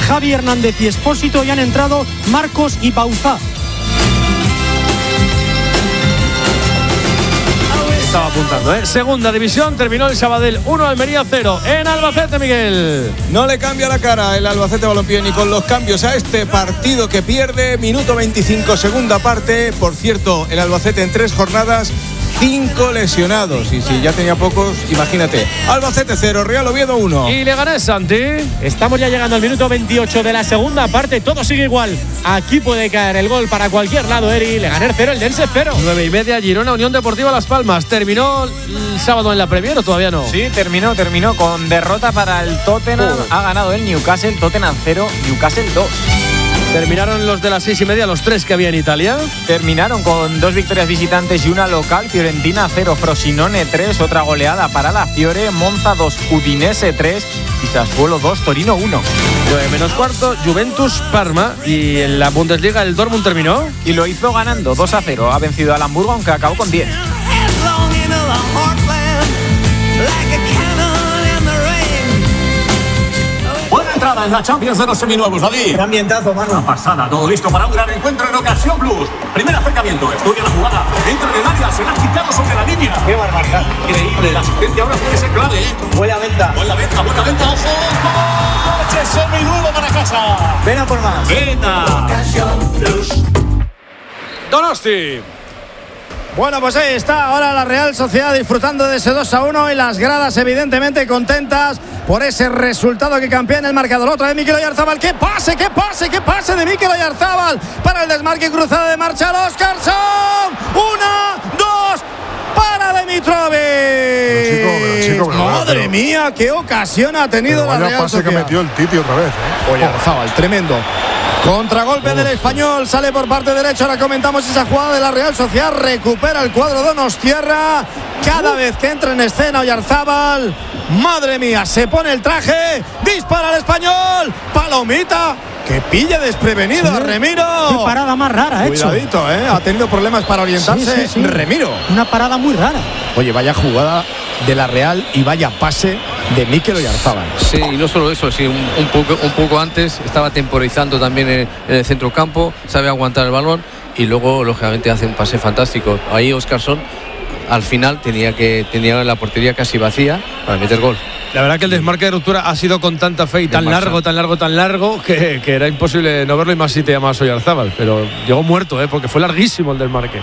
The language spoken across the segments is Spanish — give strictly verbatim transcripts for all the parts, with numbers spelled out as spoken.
Javi Hernández y Expósito, y han entrado Marcos y Bauzá. Estaba apuntando, ¿eh? Segunda división, terminó el Sabadell uno, Almería cero. En Albacete, Miguel. No le cambia la cara el Albacete Balompié ni con los cambios a este partido que pierde. Minuto veinticinco, segunda parte. Por cierto, el Albacete en tres jornadas, cinco lesionados. Y si ya tenía pocos, imagínate. Albacete cero, Real Oviedo uno. Y Leganés, Santi. Estamos ya llegando al minuto veintiocho de la segunda parte. Todo sigue igual. Aquí puede caer el gol para cualquier lado, Eri. Leganés cero, el Dense cero. Nueve y media, Girona, Unión Deportiva Las Palmas. ¿Terminó el sábado en la Premier o todavía no? Sí, terminó, terminó con derrota para el Tottenham. Oh. Ha ganado el Newcastle, Tottenham cero, Newcastle dos. Terminaron los de las seis y media, los tres que había en Italia. Terminaron con dos victorias visitantes y una local. Fiorentina cero, Frosinone tres, otra goleada para la Fiore. Monza dos, Udinese tres y Sassuolo dos, Torino uno. nueve menos cuarto, Juventus Parma. Y en la Bundesliga el Dortmund terminó. Y lo hizo ganando dos a cero. Ha vencido al Hamburgo, aunque acabó con diez. Buena entrada en la Champions de los seminuevos, David. Qué ambientazo, mano. Una pasada, todo listo para un gran encuentro en Ocasión Plus. Primer acercamiento, estudia la jugada. Entra en el área, se la ha quitado sobre la línea. Qué barbaridad. Increíble, la asistencia ahora puede ser clave, ¿eh? Buena venta. Buena venta, buena venta, ojo. ¡Coche seminuevo para casa! Ven a por más. Venta. Ocasión Plus. Donosti. Bueno, pues ahí está ahora la Real Sociedad disfrutando de ese dos a uno y las gradas evidentemente contentas por ese resultado que campea en el marcador. Otra vez Mikel Oyarzabal, ¡qué pase, qué pase, qué pase de Mikel Oyarzabal para el desmarque cruzado de marcha al Óscarson! ¡Una, dos! ¡Para Dimitrovic! Chico, chico, ¡Madre pero, mía, qué ocasión ha tenido la Real pase Sociedad! Que metió el Titi otra vez, ¿eh? Oyarzabal, tremendo. Contragolpe del Español, sale por parte derecha. Ahora comentamos esa jugada de la Real Sociedad. Recupera el cuadro donostiarra. Cada vez que entra en escena Oyarzabal, madre mía, se pone el traje, dispara al Español. Palomita, que pilla desprevenido, sí, a Remiro. Qué parada más rara, ¿eh? Cuidadito, ¿eh? Ha tenido problemas para orientarse. Sí, sí, sí. Remiro. Una parada muy rara. Oye, vaya jugada de la Real y vaya pase de Mikel Oyarzabal. Sí, y no solo eso, sí, un, un, poco, un poco antes estaba temporizando también en, en el centro campo, sabe aguantar el balón y luego lógicamente hace un pase fantástico. Ahí Óscarson al final tenía que tenía la portería casi vacía para meter gol. La verdad que el desmarque de ruptura ha sido con tanta fe y tan largo, tan largo, tan largo que, que era imposible no verlo, y más si te llamas Oyarzabal, pero llegó muerto, ¿eh? Porque fue larguísimo el desmarque.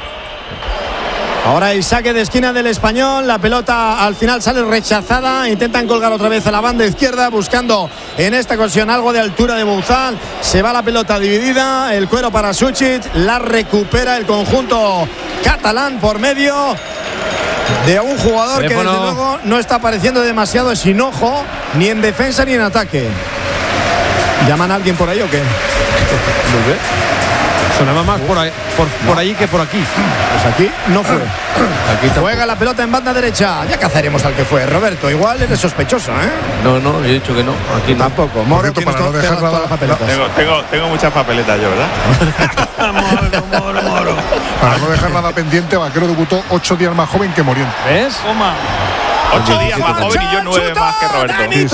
Ahora el saque de esquina del Español, la pelota al final sale rechazada, intentan colgar otra vez a la banda izquierda buscando en esta ocasión algo de altura de Bouzal, se va la pelota dividida, el cuero para Suchit, la recupera el conjunto catalán por medio de un jugador Teléfono. que desde luego no está apareciendo demasiado sin ojo, ni en defensa ni en ataque. ¿Llaman a alguien por ahí o qué? Muy bien. Sonaba más por ahí, por, no. por ahí que por aquí. Pues aquí no fue. Aquí juega la pelota en banda derecha. Ya cazaremos al que fue. Roberto, igual eres sospechoso, ¿eh? No, no, he dicho que no. Aquí no. Tampoco. Moro, para no dejar nada. Las papeletas. Tengo, tengo, tengo muchas papeletas yo, ¿verdad? moro, moro, moro. Para no dejar nada pendiente, Vaquero debutó ocho días más joven que Moriente. ¿Ves? Toma. Ocho días más joven y yo nueve más que Roberto. Sí,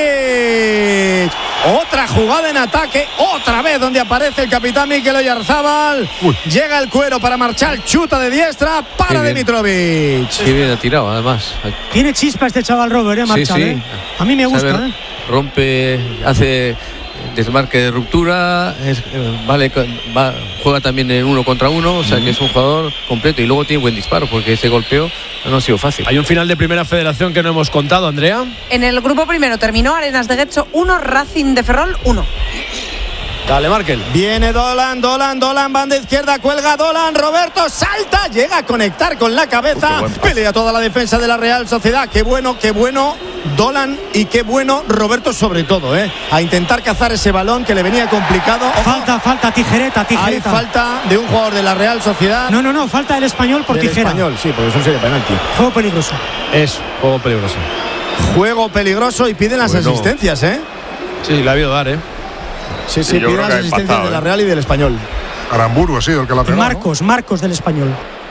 sí. Otra jugada en ataque, otra vez donde aparece el capitán Mikel Oyarzabal. Uy. Llega el cuero para marchar, chuta de diestra para Dimitrovic. Sí, bien ha tirado, además. Tiene chispa este chaval Robert, ¿eh? Marchal, sí, sí. ¿eh? A mí me gusta, Sabe, ¿eh? Rompe, hace desmarque de ruptura, es, vale, va, juega también en uno contra uno, o sea que es un jugador completo y luego tiene buen disparo porque ese golpeo no ha sido fácil. Hay un final de Primera Federación que no hemos contado, Andrea. En el grupo primero terminó Arenas de Guecho uno, Racing de Ferrol uno. Dale, Markel. Viene Dolan, Dolan, Dolan, banda izquierda, cuelga Dolan, Roberto salta, llega a conectar con la cabeza, Uf, pelea toda la defensa de la Real Sociedad. Qué bueno, qué bueno Dolan y qué bueno Roberto sobre todo, ¿eh? A intentar cazar ese balón que le venía complicado. Ojo. Falta, falta, tijereta, tijereta. Hay falta de un jugador de la Real Sociedad. No, no, no, falta el Español por del tijera. Español, sí, porque eso sería penalti. Juego peligroso. Es juego peligroso. Juego peligroso y piden las bueno. asistencias, ¿eh? Sí, la ha habido dar, ¿eh? Sí, sí, piden las asistencias pasado, de la Real y del Español. Aramburu ha sido el que la ha pegado, Marcos, ¿no? Marcos del Español.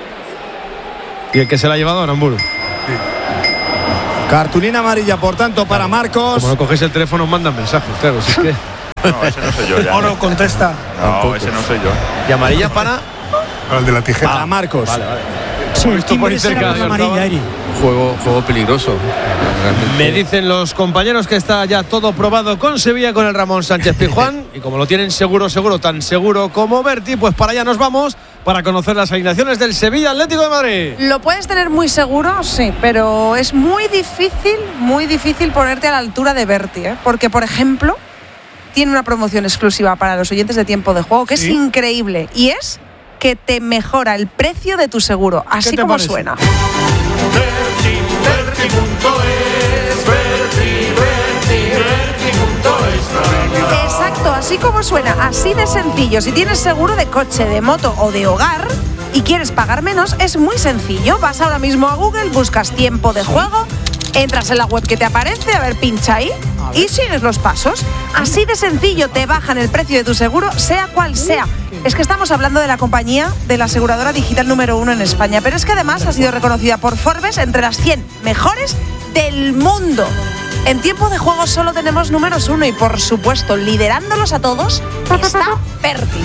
¿Y el que se la ha llevado? Aramburu. Sí. Cartulina amarilla, por tanto, para Marcos. Como no coges el teléfono, mandan mensajes, claro. Si es que No, ese no soy yo ya. Oro contesta. No, Tampoco. ese no soy yo. ¿Y amarilla para? Para el de la tijera. Para Marcos. Vale, vale. Sí, He visto por ahí timbre cerca será de amarilla, Orzabal. Eri. Juego, juego peligroso. Realmente. Me dicen los compañeros que está ya todo probado con Sevilla, con el Ramón Sánchez Pizjuán. Y como lo tienen seguro, seguro, tan seguro como Berti, pues para allá nos vamos para conocer las alineaciones del Sevilla Atlético de Madrid. Lo puedes tener muy seguro, sí, pero es muy difícil, muy difícil ponerte a la altura de Berti, ¿eh? Porque, por ejemplo, tiene una promoción exclusiva para los oyentes de Tiempo de Juego que ¿Sí? es increíble y es que te mejora el precio de tu seguro, así te como parece? suena. Exacto, así como suena, así de sencillo. Si tienes seguro de coche, de moto o de hogar y quieres pagar menos, es muy sencillo. Vas ahora mismo a Google, buscas Tiempo de Juego, entras en la web que te aparece, a ver, pincha ahí y sigues los pasos. Así de sencillo te bajan el precio de tu seguro, sea cual sea. Es que estamos hablando de la compañía de la aseguradora digital número uno en España, pero es que además ha sido reconocida por Forbes entre las cien mejores del mundo. En Tiempo de Juego solo tenemos números uno y, por supuesto, liderándolos a todos está Berti.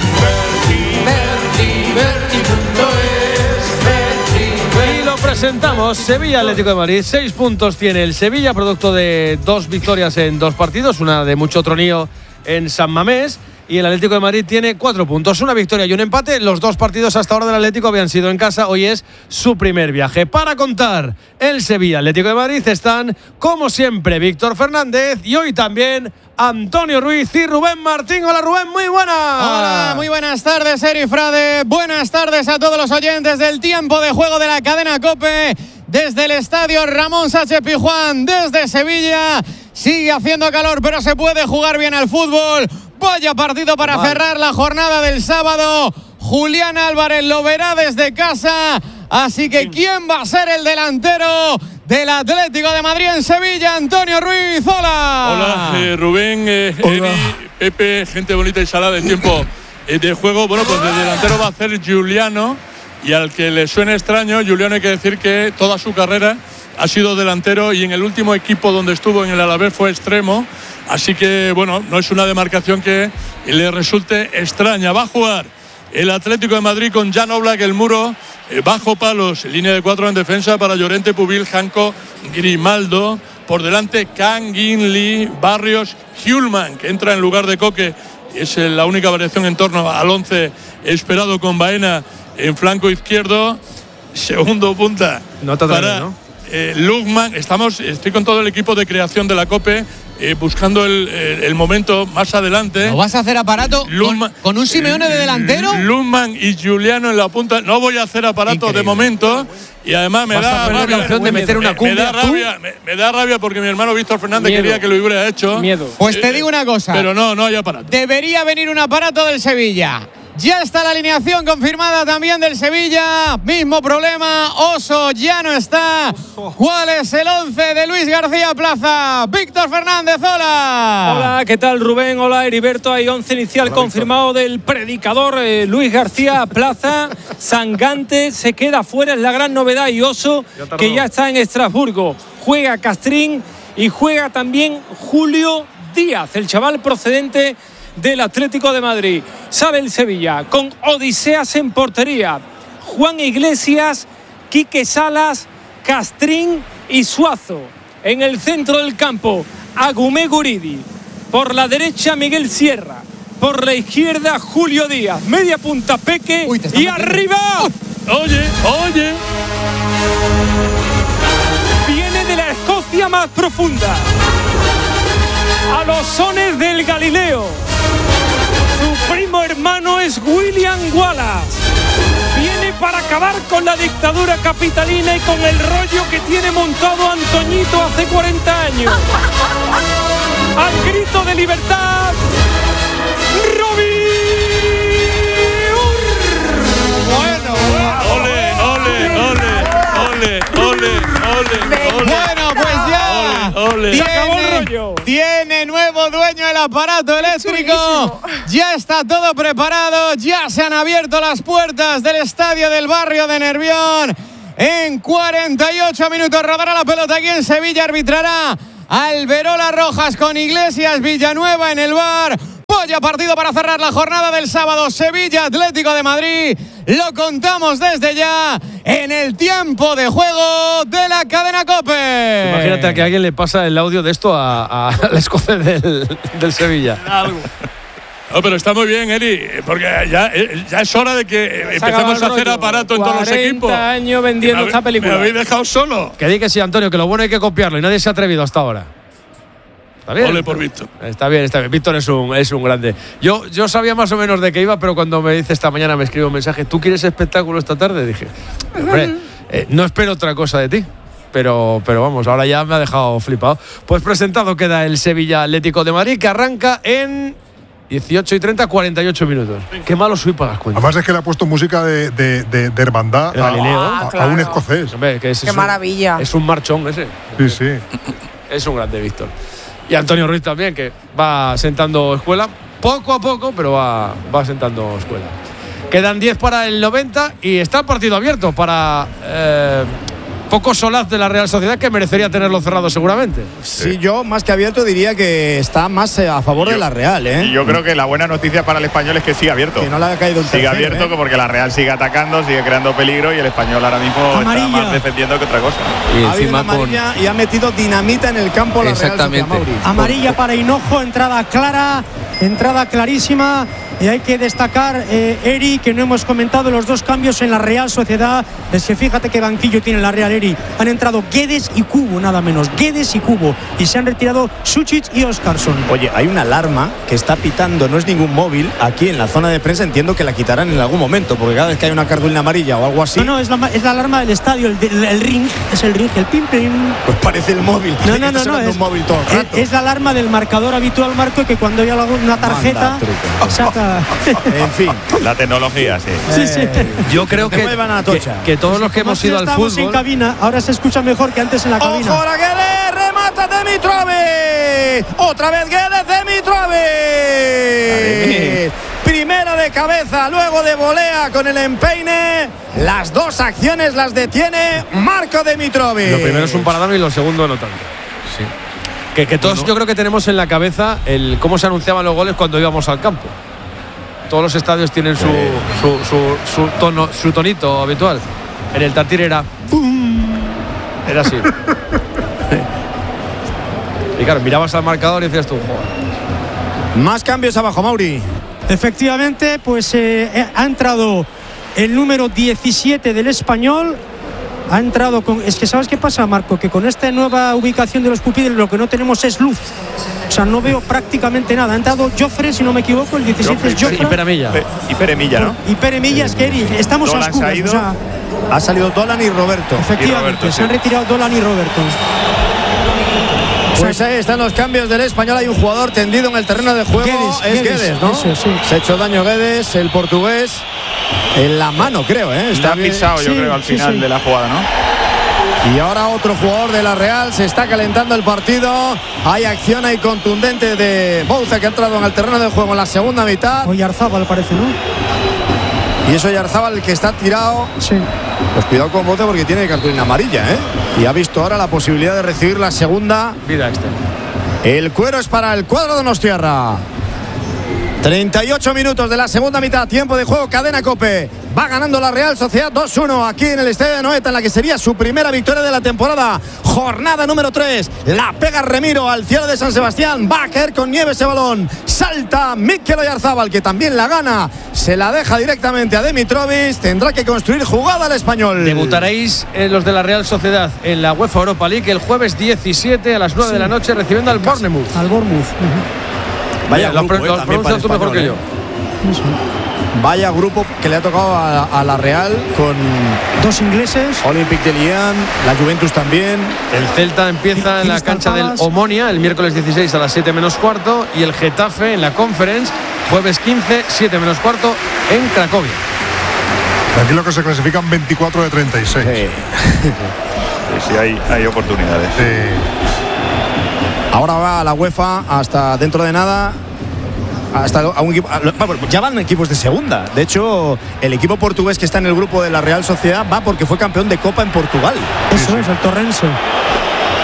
Y lo presentamos, Sevilla Atlético de Madrid. Seis puntos tiene el Sevilla, producto de dos victorias en dos partidos, una de mucho tronío en San Mamés. Y el Atlético de Madrid tiene cuatro puntos, una victoria y un empate. Los dos partidos hasta ahora del Atlético habían sido en casa. Hoy es su primer viaje. Para contar el Sevilla Atlético de Madrid están, como siempre, Víctor Fernández y hoy también Antonio Ruiz y Rubén Martín. Hola, Rubén, muy buenas. Hola, muy buenas tardes, Eri Frade. Buenas tardes a todos los oyentes del Tiempo de Juego de la cadena COPE. Desde el estadio Ramón Sánchez Pizjuán, desde Sevilla. Sigue haciendo calor, pero se puede jugar bien al fútbol. Vaya partido para vale. cerrar la jornada del sábado. Julián Álvarez lo verá desde casa. Así que, ¿quién va a ser el delantero del Atlético de Madrid en Sevilla? Antonio Ruiz, hola. Hola, eh, Rubén, eh, Eri, Pepe, gente bonita y salada de Tiempo eh, de Juego. Bueno, pues el delantero va a ser Giuliano. Y al que le suene extraño, Giuliano, hay que decir que toda su carrera ha sido delantero y en el último equipo donde estuvo, en el Alavés, fue extremo. Así que, bueno, no es una demarcación que le resulte extraña. Va a jugar el Atlético de Madrid con Jan Oblak, el muro, eh, bajo palos, línea de cuatro en defensa para Llorente, Pubil, Janko, Grimaldo. Por delante, Kangin, Lee, Barrios, Hjulman, que entra en lugar de Coque. Es la única variación en torno al once esperado, con Baena en flanco izquierdo. Segundo punta no te para atreves, ¿no? eh, Lugman. Estamos, estoy con todo el equipo de creación de la COPE eh, buscando el, el, el momento más adelante. ¿No vas a hacer aparato Lugman, con, con un Simeone de delantero? Lugman y Giuliano en la punta. No voy a hacer aparato Increíble. de momento. Y además me da rabia, la opción de meter una cumbia, me, me, da rabia me, me da rabia porque mi hermano Víctor Fernández Miedo. quería que lo hubiera hecho. Miedo. Pues te digo una cosa. Pero no, no hay aparato. Debería venir un aparato del Sevilla. Ya está la alineación confirmada también del Sevilla. Mismo problema. Oso ya no está. ¿Cuál es el once de Luis García Plaza? Víctor Fernández, hola. Hola, ¿qué tal, Rubén? Hola, Heriberto. Hay once inicial hola, confirmado Víctor. Del predicador eh, Luis García Plaza. Sangante se queda fuera, es la gran novedad. Y Oso, ya que ya está en Estrasburgo. Juega Castrín y juega también Julio Díaz, el chaval procedente del Atlético de Madrid. Sale el Sevilla con Odiseas en portería, Juan Iglesias, Quique Salas, Castrín y Suazo. En el centro del campo, Agumé Guridi. Por la derecha, Miguel Sierra. Por la izquierda, Julio Díaz. Media punta, Peque. Uy, y metiendo. Arriba. Oye, oye. Viene de la Escocia más profunda, a los sones del Galileo. Su primo hermano es William Wallace. Viene para acabar con la dictadura capitalina y con el rollo que tiene montado Antoñito hace cuarenta años. Al grito de libertad, Robin. Bueno, bueno. Ole, ole, ole, ole, ole, ole, ole. Bueno, pues ya. Ole, ole. Tiene, se acabó el rollo. Tiene nuevo dueño el aparato eléctrico. Ya está todo preparado. Ya se han abierto las puertas del estadio del barrio de Nervión. En cuarenta y ocho minutos rodará la pelota aquí en Sevilla. Arbitrará Alberola Rojas con Iglesias Villanueva en el bar. Vaya partido para cerrar la jornada del sábado. Sevilla Atlético de Madrid. Lo contamos desde ya en el tiempo de juego de la cadena COPE. Imagínate a que alguien le pasa el audio de esto a, a, al escocés del, del Sevilla. Algo. No, pero está muy bien, Eri, porque ya, ya es hora de que empecemos a hacer aparato en todos los equipos. cuarenta años vendiendo esta película. Me habéis dejado solo. Que di que sí, Antonio, que lo bueno hay que copiarlo y nadie se ha atrevido hasta ahora. Está bien. Ole por Víctor. Está bien, está bien. Víctor es un, es un grande. Yo, yo sabía más o menos de qué iba, pero cuando me dice esta mañana, me escribe un mensaje, ¿tú quieres espectáculo esta tarde? Dije, hombre, eh, no espero otra cosa de ti. Pero, pero vamos, ahora ya me ha dejado flipado. Pues presentado queda el Sevilla Atlético de Madrid, que arranca en dieciocho y treinta, cuarenta y ocho minutos. Qué malo soy para las cuentas. Además es que le ha puesto música de, de, de, de hermandad a, a, a, claro. a un escocés. Hombre, que es, Qué es un, maravilla. Es un marchón ese. Sí, sí. Es un grande, Víctor. Y Antonio Ruiz también, que va sentando escuela, poco a poco, pero va, va sentando escuela. Quedan diez para el noventa y está el partido abierto para eh, poco solaz de la Real Sociedad, que merecería tenerlo cerrado seguramente. Sí, yo más que abierto diría que está más a favor yo, de la Real, ¿eh? Y yo creo que la buena noticia para el Español es que sigue abierto. Que no le ha caído un Sigue tercero, abierto ¿eh? porque la Real sigue atacando, sigue creando peligro y el Español ahora mismo Amarilla. está más defendiendo que otra cosa. Y Ha habido una encima con. amarilla y ha metido dinamita en el campo la Real Sociedad, Exactamente. Mauri. Amarilla para Hinojo, entrada clara, entrada clarísima. Y hay que destacar, eh, Eri, que no hemos comentado los dos cambios en la Real Sociedad. Es que fíjate qué banquillo tiene la Real, Eri. Han entrado Guedes y Cubo, nada menos. Guedes y Cubo. Y se han retirado Suchic y Óscarson. Oye, hay una alarma que está pitando, no es ningún móvil, aquí en la zona de prensa. Entiendo que la quitarán en algún momento, porque cada vez que hay una cartulina amarilla o algo así. No, no, es la, es la alarma del estadio, el, el, el ring, es el ring, el pim, pim. Pues parece el móvil. No, no, no, no, es es, un móvil todo el es, rato. es la alarma del marcador habitual, Marco, que cuando hay alguna tarjeta saca. En fin. La tecnología, sí. Sí, sí. Yo creo que, que, que todos los que Como hemos si ido al estamos en fútbol. cabina, ahora se escucha mejor que antes en la cabina. ¡Ojo ahora Guedes! ¡Remata Dimitrovic! ¡Otra vez Guedes Dimitrovic! Primera de cabeza, luego de volea con el empeine. Las dos acciones las detiene Marco Dimitrovic. Lo primero es un paradón y lo segundo no tanto. Sí. Que, que todos yo creo que tenemos en la cabeza el cómo se anunciaban los goles cuando íbamos al campo. Todos los estadios tienen su, su, su, su tono, su tonito habitual. En el Tartiere era ¡pum! Era así. Y claro, mirabas al marcador y decías tú, joder. Más cambios abajo, Mauri. Efectivamente, pues eh, ha entrado el número diecisiete del Español. Ha entrado con. Es que, ¿sabes qué pasa, Marco? Que con esta nueva ubicación de los pupiles lo que no tenemos es luz. O sea, no veo prácticamente nada. Ha entrado Joffre, si no me equivoco, el diecisiete es Joffre. Y Peremilla. Y Peremilla, ¿no? Y Peremilla, es que Eri, estamos Dolan a oscuras. se ha ido. O sea, Ha salido Dolan y Roberto. efectivamente, Y Roberto, se sí. han retirado Dolan y Roberto. Pues ahí están los cambios del Español. Hay un jugador tendido en el terreno de juego. Guedes, es Guedes, Guedes, ¿no? eso, sí. Se ha hecho daño Guedes, el portugués. En la mano, creo, ¿eh? Está bien. pisado, yo sí, creo, al sí, final sí. de la jugada, ¿no? Y ahora otro jugador de la Real. Se está calentando el partido. Hay acción ahí contundente de Bouza, que ha entrado en el terreno de juego en la segunda mitad. Oyarzábal parece, ¿no? Y eso Yarzábal, el que está tirado. Sí. Pues cuidado con Bouza porque tiene cartulina amarilla, ¿eh? Y ha visto ahora la posibilidad de recibir la segunda. Vida extra. El cuero es para el cuadro de Donostiarra. treinta y ocho minutos de la segunda mitad, tiempo de juego, cadena COPE. Va ganando la Real Sociedad dos uno aquí en el estadio de Noeta, en la que sería su primera victoria de la temporada. Jornada número tres. La pega Remiro al cielo de San Sebastián. Va a caer con nieve ese balón. Salta Mikel Oyarzábal, que también la gana. Se la deja directamente a Dimitrovic. Tendrá que construir jugada al Español. Debutaréis eh, los de la Real Sociedad en la UEFA Europa League el jueves diecisiete a las nueve Sí. de la noche, recibiendo al Bournemouth. Al Bournemouth. Vaya lo, grupo, lo eh, has también pronunciado tú para mejor que español, yo. eh. Vaya grupo que le ha tocado a, a la Real, con Dos ingleses. Olympique de Lyon, la Juventus también. El Celta empieza en la Crystal cancha del Palace. Omonia el miércoles dieciséis a las siete menos cuarto y el Getafe en la Conference jueves quince, siete menos cuarto en Cracovia. Aquí lo que se clasifican veinticuatro de treinta y seis. Sí, sí, hay, hay oportunidades. Sí. Ahora va a la UEFA hasta dentro de nada. Hasta a un equipo, a, bueno, ya van equipos de segunda. De hecho, el equipo portugués que está en el grupo de la Real Sociedad va porque fue campeón de Copa en Portugal. Eso es, el Torrense.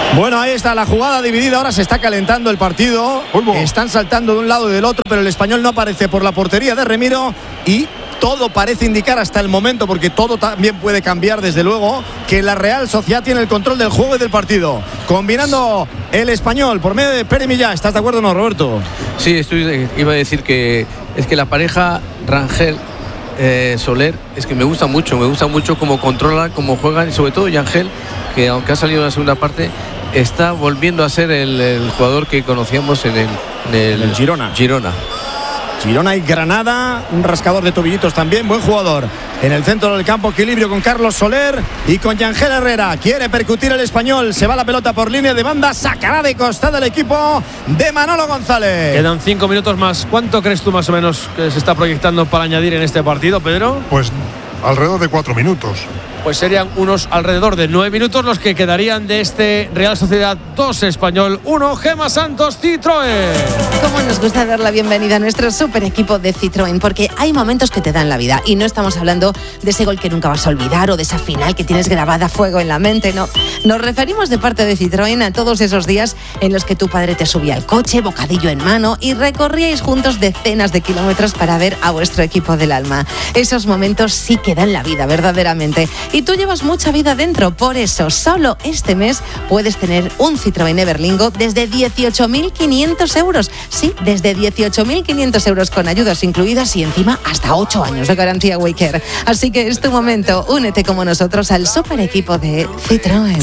Bueno, ahí está la jugada dividida. Ahora se está calentando el partido. Están saltando de un lado y del otro, pero el Español no aparece por la portería de Remiro y todo parece indicar hasta el momento, porque todo también puede cambiar desde luego, que la Real Sociedad tiene el control del juego y del partido. Combinando el Español por medio de Pere Millán. ¿Estás de acuerdo o no, Roberto? Sí, estoy, iba a decir que es que la pareja Rangel eh, Soler es que me gusta mucho, me gusta mucho cómo controlan, cómo juegan, y sobre todo Yangel, que aunque ha salido en la segunda parte, está volviendo a ser el, el jugador que conocíamos en el, en el, el Girona. Girona. Girona y Granada, un rascador de tobillitos también, buen jugador. En el centro del campo, equilibrio con Carlos Soler y con Yangel Herrera. Quiere percutir el Español, se va la pelota por línea de banda, sacará de costado el equipo de Manolo González. Quedan cinco minutos más. ¿Cuánto crees tú más o menos que se está proyectando para añadir en este partido, Pedro? Pues alrededor de cuatro minutos. Pues serían unos alrededor de nueve minutos los que quedarían de este Real Sociedad dos Español uno. Gema Santos, Citroën. Cómo nos gusta dar la bienvenida a nuestro super equipo de Citroën, porque hay momentos que te dan la vida y no estamos hablando de ese gol que nunca vas a olvidar o de esa final que tienes grabada a fuego en la mente, no. Nos referimos de parte de Citroën a todos esos días en los que tu padre te subía al coche, bocadillo en mano, y recorríais juntos decenas de kilómetros para ver a vuestro equipo del alma. Esos momentos sí que dan la vida, verdaderamente. Y tú llevas mucha vida dentro, por eso solo este mes puedes tener un Citroën Everlingo desde dieciocho mil quinientos euros. Sí, desde dieciocho mil quinientos euros con ayudas incluidas y encima hasta ocho años de garantía Waker. Así que es tu momento, únete como nosotros al super equipo de Citroën.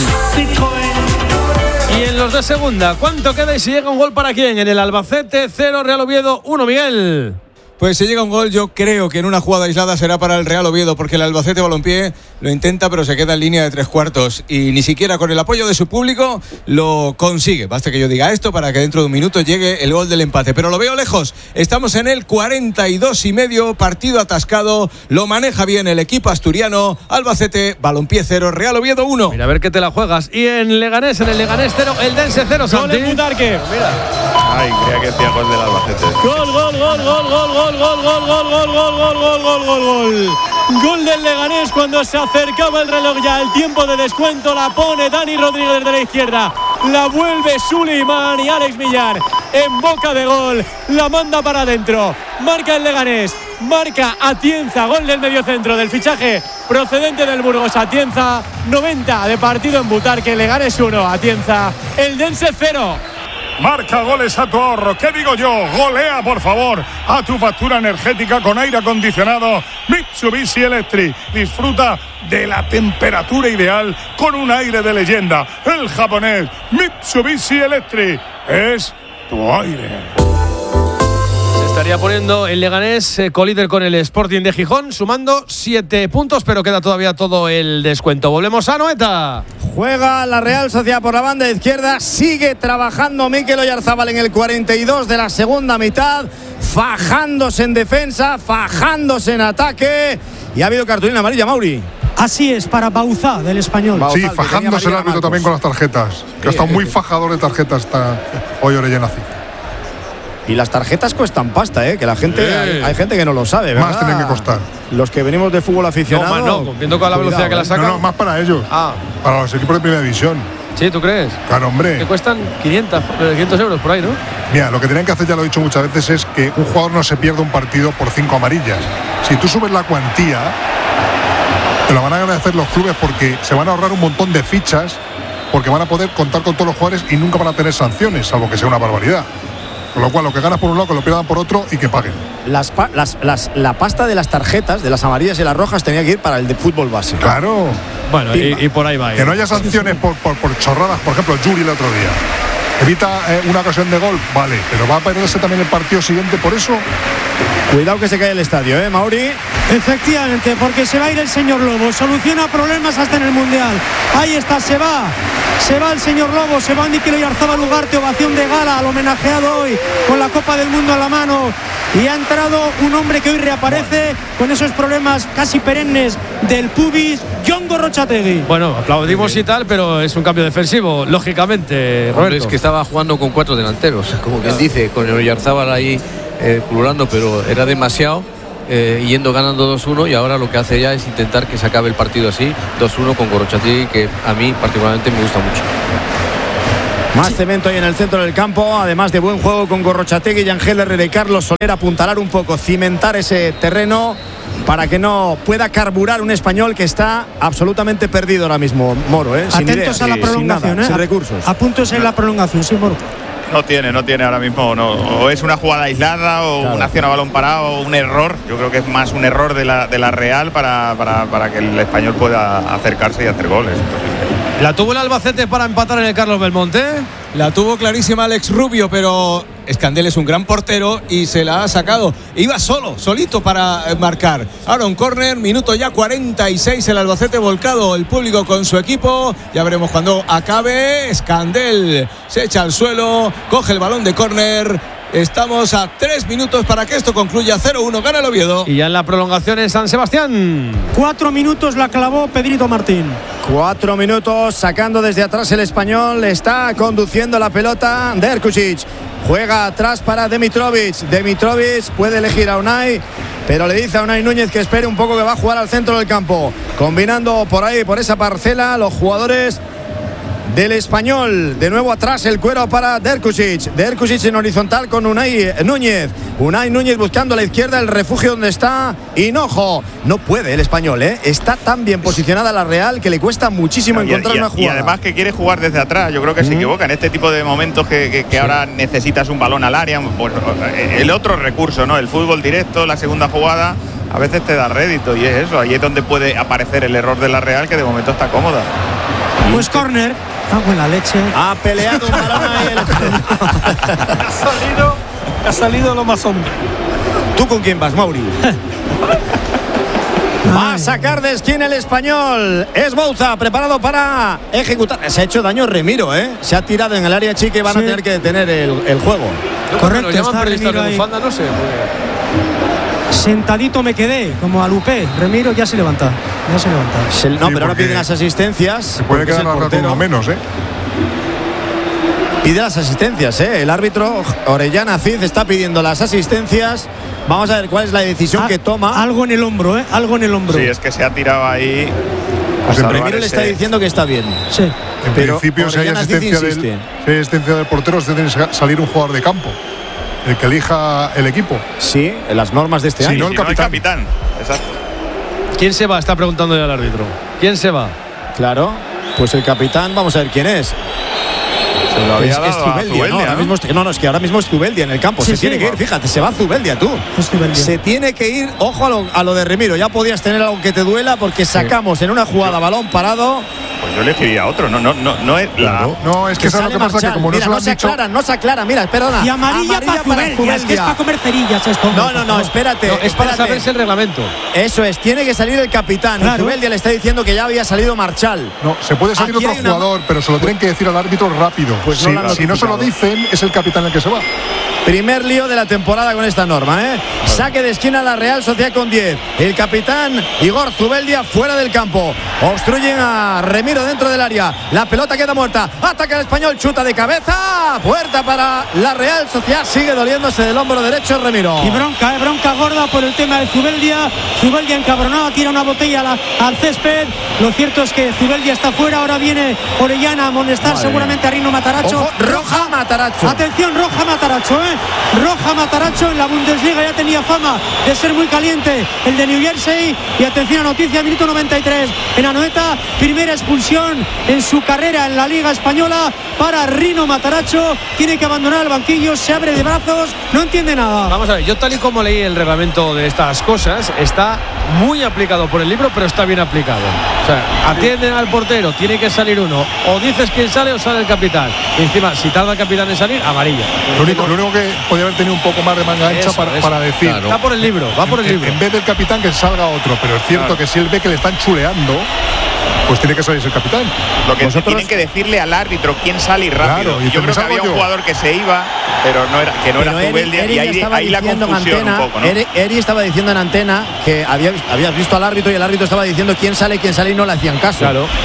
Y en los de segunda, ¿cuánto queda y si llega un gol para quién? En el Albacete cero, Real Oviedo uno, Miguel. Pues si llega un gol, yo creo que en una jugada aislada será para el Real Oviedo, porque el Albacete Balompié lo intenta, pero se queda en línea de tres cuartos y ni siquiera con el apoyo de su público lo consigue. Basta que yo diga esto para que dentro de un minuto llegue el gol del empate, pero lo veo lejos. Estamos en el cuarenta y dos y medio, partido atascado, lo maneja bien el equipo asturiano. Albacete Balompié cero, Real Oviedo uno. Mira, a ver qué te la juegas. Y en Leganés, en el Leganés cero, el Dense cero, Santi. Gol en Butarque. Mira. Ay, creía que decía gol del Albacete. Gol, gol, gol, gol, gol, gol. Gol, gol, gol, gol, gol, gol, gol, gol, gol, gol, gol. Gol del Leganés cuando se acercaba el reloj ya, el tiempo de descuento, la pone Dani Rodríguez de la izquierda, la vuelve Suleiman y Alex Millar en boca de gol, la manda para adentro, marca el Leganés, marca Atienza, gol del mediocentro del fichaje procedente del Burgos. Atienza, noventa de partido en Butarque, Leganés uno, Atienza, el Dense cero. Marca goles a tu ahorro. ¿Qué digo yo? Golea, por favor, a tu factura energética con aire acondicionado Mitsubishi Electric. Disfruta de la temperatura ideal con un aire de leyenda. El japonés Mitsubishi Electric es tu aire. Estaría poniendo el Leganés eh, colíder con el Sporting de Gijón, sumando siete puntos, pero queda todavía todo el descuento. Volvemos a Noeta. Juega la Real Sociedad por la banda izquierda. Sigue trabajando Mikel Oyarzábal en el cuarenta y dos de la segunda mitad, fajándose en defensa, fajándose en ataque. Y ha habido cartulina amarilla, Mauri. Así es, para Bauzá del Español. Sí, fajándose el árbitro también con las tarjetas. Que ha estado muy fajador de tarjetas está hoy Orellana. Y las tarjetas cuestan pasta, ¿eh? Que la gente, sí. hay, hay gente que no lo sabe, ¿verdad? Más tienen que costar. Los que venimos de fútbol aficionado. No, más no, viendo con la velocidad cuidado, que la sacan. No, no, más para ellos. Ah. Para los equipos de primera división. Sí, ¿tú crees? Claro, hombre. Que cuestan quinientos euros por ahí, ¿no? Mira, lo que tienen que hacer, ya lo he dicho muchas veces, es que un jugador no se pierda un partido por cinco amarillas. Si tú subes la cuantía, te lo van a agradecer los clubes porque se van a ahorrar un montón de fichas, porque van a poder contar con todos los jugadores y nunca van a tener sanciones, salvo que sea una barbaridad. Con lo cual, lo que ganas por un lado, que lo pierdan por otro y que paguen. Las, las, las, la pasta de las tarjetas, de las amarillas y las rojas, tenía que ir para el de fútbol base. Claro. Bueno, y, y por ahí va. Que no haya sanciones por, por, por chorradas. Por ejemplo, Yuri el otro día. Evita eh, una ocasión de gol, vale. Pero va a perderse también el partido siguiente por eso. Cuidado que se cae el estadio, ¿eh, Mauri? Efectivamente, porque se va a ir el señor Lobo. Soluciona problemas hasta en el Mundial. Ahí está, se va. Se va el señor Lobo, se va Mikel Oyarzábal Ugarte, ovación de gala al homenajeado hoy con la Copa del Mundo a la mano. Y ha entrado un hombre que hoy reaparece bueno. con esos problemas casi perennes del pubis, Jon Gorrotxategi. Bueno, aplaudimos sí, sí. y tal, pero es un cambio defensivo, lógicamente, Roberto. Hombre, es que estaba jugando con cuatro delanteros, como quien dice, con el Oyarzábal ahí eh, plurando, pero era demasiado. Eh, yendo ganando dos uno y ahora lo que hace ya es intentar que se acabe el partido así, dos uno con Gorrotxategi, que a mí particularmente me gusta mucho. Más cemento ahí en el centro del campo, además de buen juego con Gorrochategui y Ángel Herrera y Carlos Soler, apuntalar un poco, cimentar ese terreno para que no pueda carburar un Español que está absolutamente perdido ahora mismo, Moro, ¿eh? Sin Atentos ideas, a la sin prolongación, nada, ¿eh? sin recursos. A puntos en la prolongación, sí, Moro. No tiene, no tiene ahora mismo, no, o es una jugada aislada o Claro. una acción a balón parado o un error. Yo creo que es más un error de la, de la Real para, para, para que el Español pueda acercarse y hacer goles. ¿La tuvo el Albacete para empatar en el Carlos Belmonte? La tuvo clarísima Alex Rubio, pero Escandel es un gran portero y se la ha sacado. Iba solo, solito para marcar. Ahora un córner, minuto ya cuarenta y seis, el Albacete volcado, el público con su equipo. Ya veremos cuando acabe. Escandel se echa al suelo, coge el balón de córner. Estamos a tres minutos para que esto concluya. Cero uno, gana el Oviedo. Y ya en la prolongación en San Sebastián. Cuatro minutos la clavó Pedrito Martín. Cuatro minutos, sacando desde atrás el Español. Está conduciendo la pelota Derkušić. Juega atrás para Demitrovic. Demitrovic puede elegir a Unai, pero le dice a Unai Núñez que espere un poco, que va a jugar al centro del campo. Combinando por ahí, por esa parcela, los jugadores del Español. De nuevo atrás el cuero para Derkušić. Derkušić en horizontal con Unai Núñez. Unai Núñez buscando a la izquierda el refugio donde está Hinojo. No puede el Español, ¿eh? Está tan bien posicionada la Real que le cuesta muchísimo Y, encontrar y- una y jugada. además que quiere jugar desde atrás. Yo creo que se equivoca en este tipo de momentos que, que- que ahora necesitas un balón al área. Pues, el otro recurso, ¿no? El fútbol directo, la segunda jugada, a veces te da rédito y es eso. Ahí es donde puede aparecer el error de la Real, que de momento está cómoda. Pues córner. Cago en la leche. Ha peleado un balón ahí. El... Ha salido, ha salido lo más hombre. ¿Tú con quién vas, Mauri? Va a sacar de esquina el Español. Es Bouza, preparado para ejecutar. Se ha hecho daño Remiro, ¿eh? Se ha tirado en el área chica y van Sí. a tener que detener el, el juego. Correcto, Lo llaman está periodistas Remiro de ahí. bufanda, no sé. porque- Sentadito me quedé, como a Lupé. Remiro ya se levanta. Ya se levanta. Se- no, Sí, pero ahora porque piden las asistencias. Se puede porque es quedar el ahora con portero. uno menos, ¿eh? Pide las asistencias, ¿eh? El árbitro Orellana Cid está pidiendo las asistencias. Vamos a ver cuál es la decisión Ah, que toma. Algo en el hombro, ¿eh? Algo en el hombro. Sí, es que se ha tirado ahí. a Pues salvar Remiro le está ese- diciendo que está bien. Sí. En Pero principio, si hay Orellana Cid asistencia, insiste. del, si hay asistencia del portero, se tiene que salir un jugador de campo, el que elija el equipo. Sí, en las normas de este Si año. no, el Si no, el capitán. capitán. Exacto. ¿Quién se va? Está preguntando ya el árbitro. ¿Quién se va? Claro, pues el capitán, vamos a ver quién es. Se lo había Es, es dado a Zubeldia, ¿no? Zubeldia, Ahora ¿no? mismo es- no, no, es que ahora mismo es Zubeldia en el campo. Sí, se sí. tiene que ir, fíjate, se va Zubeldia, tú. Es Zubeldia. Se tiene que ir, ojo a lo, a lo de Remiro. Ya podías tener algo que te duela porque sacamos en una jugada balón parado. Pues yo elegiría otro. No, no, no, no es la. No, es que, ¿sabes lo que pasa? Marchal. Que como no Mira, se lo no han se dicho. aclara, no se aclara. Mira, perdona. Y amarilla, para Zubeldia. Es que es para comer cerillas esto. No, no, no, espérate. No, es para espérate. saberse el reglamento. Eso es, tiene que salir el capitán. Claro. Y Zubeldia le está diciendo que ya había salido Marchal. No, se puede salir Aquí otro hay una- jugador, pero se lo tienen que decir al árbitro rápido. Pues no si, lo han si no se lo notificado. dicen, es el capitán el que se va. Primer lío de la temporada con esta norma, ¿eh? Saque de esquina la Real Sociedad con diez. El capitán Igor Zubeldia fuera del campo. Obstruyen a Remiro dentro del área. La pelota queda muerta. Ataca el Español, chuta de cabeza. Puerta para la Real Sociedad. Sigue doliéndose del hombro derecho Remiro. Y bronca, ¿eh? Bronca gorda por el tema de Zubeldia. Zubeldia encabronado, tira una botella a la- al césped. Lo cierto es que Zubeldia está fuera. Ahora viene Orellana a amonestar Madre seguramente a Rino Mataracho. Ojo, roja Mataracho. Atención, roja Mataracho, ¿eh? Roja Mataracho en la Bundesliga. Ya tenía fama de ser muy caliente el de New Jersey. Y atención a noticia, minuto noventa y tres en Anoeta. Primera expulsión en su carrera en la Liga Española para Rino Mataracho. Tiene que abandonar el banquillo, se abre de brazos, no entiende nada. Vamos a ver, yo tal y como leí el reglamento de estas cosas, está muy aplicado por el libro, pero está bien aplicado. O sea, atienden al portero, tiene que salir uno. O dices quién sale o sale el capitán. Y encima, si tarda el capitán en salir, amarilla. Lo único, lo único que podría haber tenido un poco más de manga ancha Eso, para, eso. para decir. Claro. Va por el libro, va por el en, libro. en vez del capitán que salga otro, pero es cierto Claro. que si él ve que le están chuleando, pues tiene que salir el capitán. Lo que Vosotros- tienen que decirle al árbitro quién sale y rápido. Claro, y yo creo me que había salgo un yo. jugador que se iba, pero no era, que no Pero era Eri- Zubeldia, Eri y ya ahí, estaba ahí la diciendo en confusión antena, un poco, ¿no? Eri, Eri estaba diciendo en antena que había, habías visto al árbitro y el árbitro estaba diciendo quién sale, quién sale y no le hacían caso. Claro.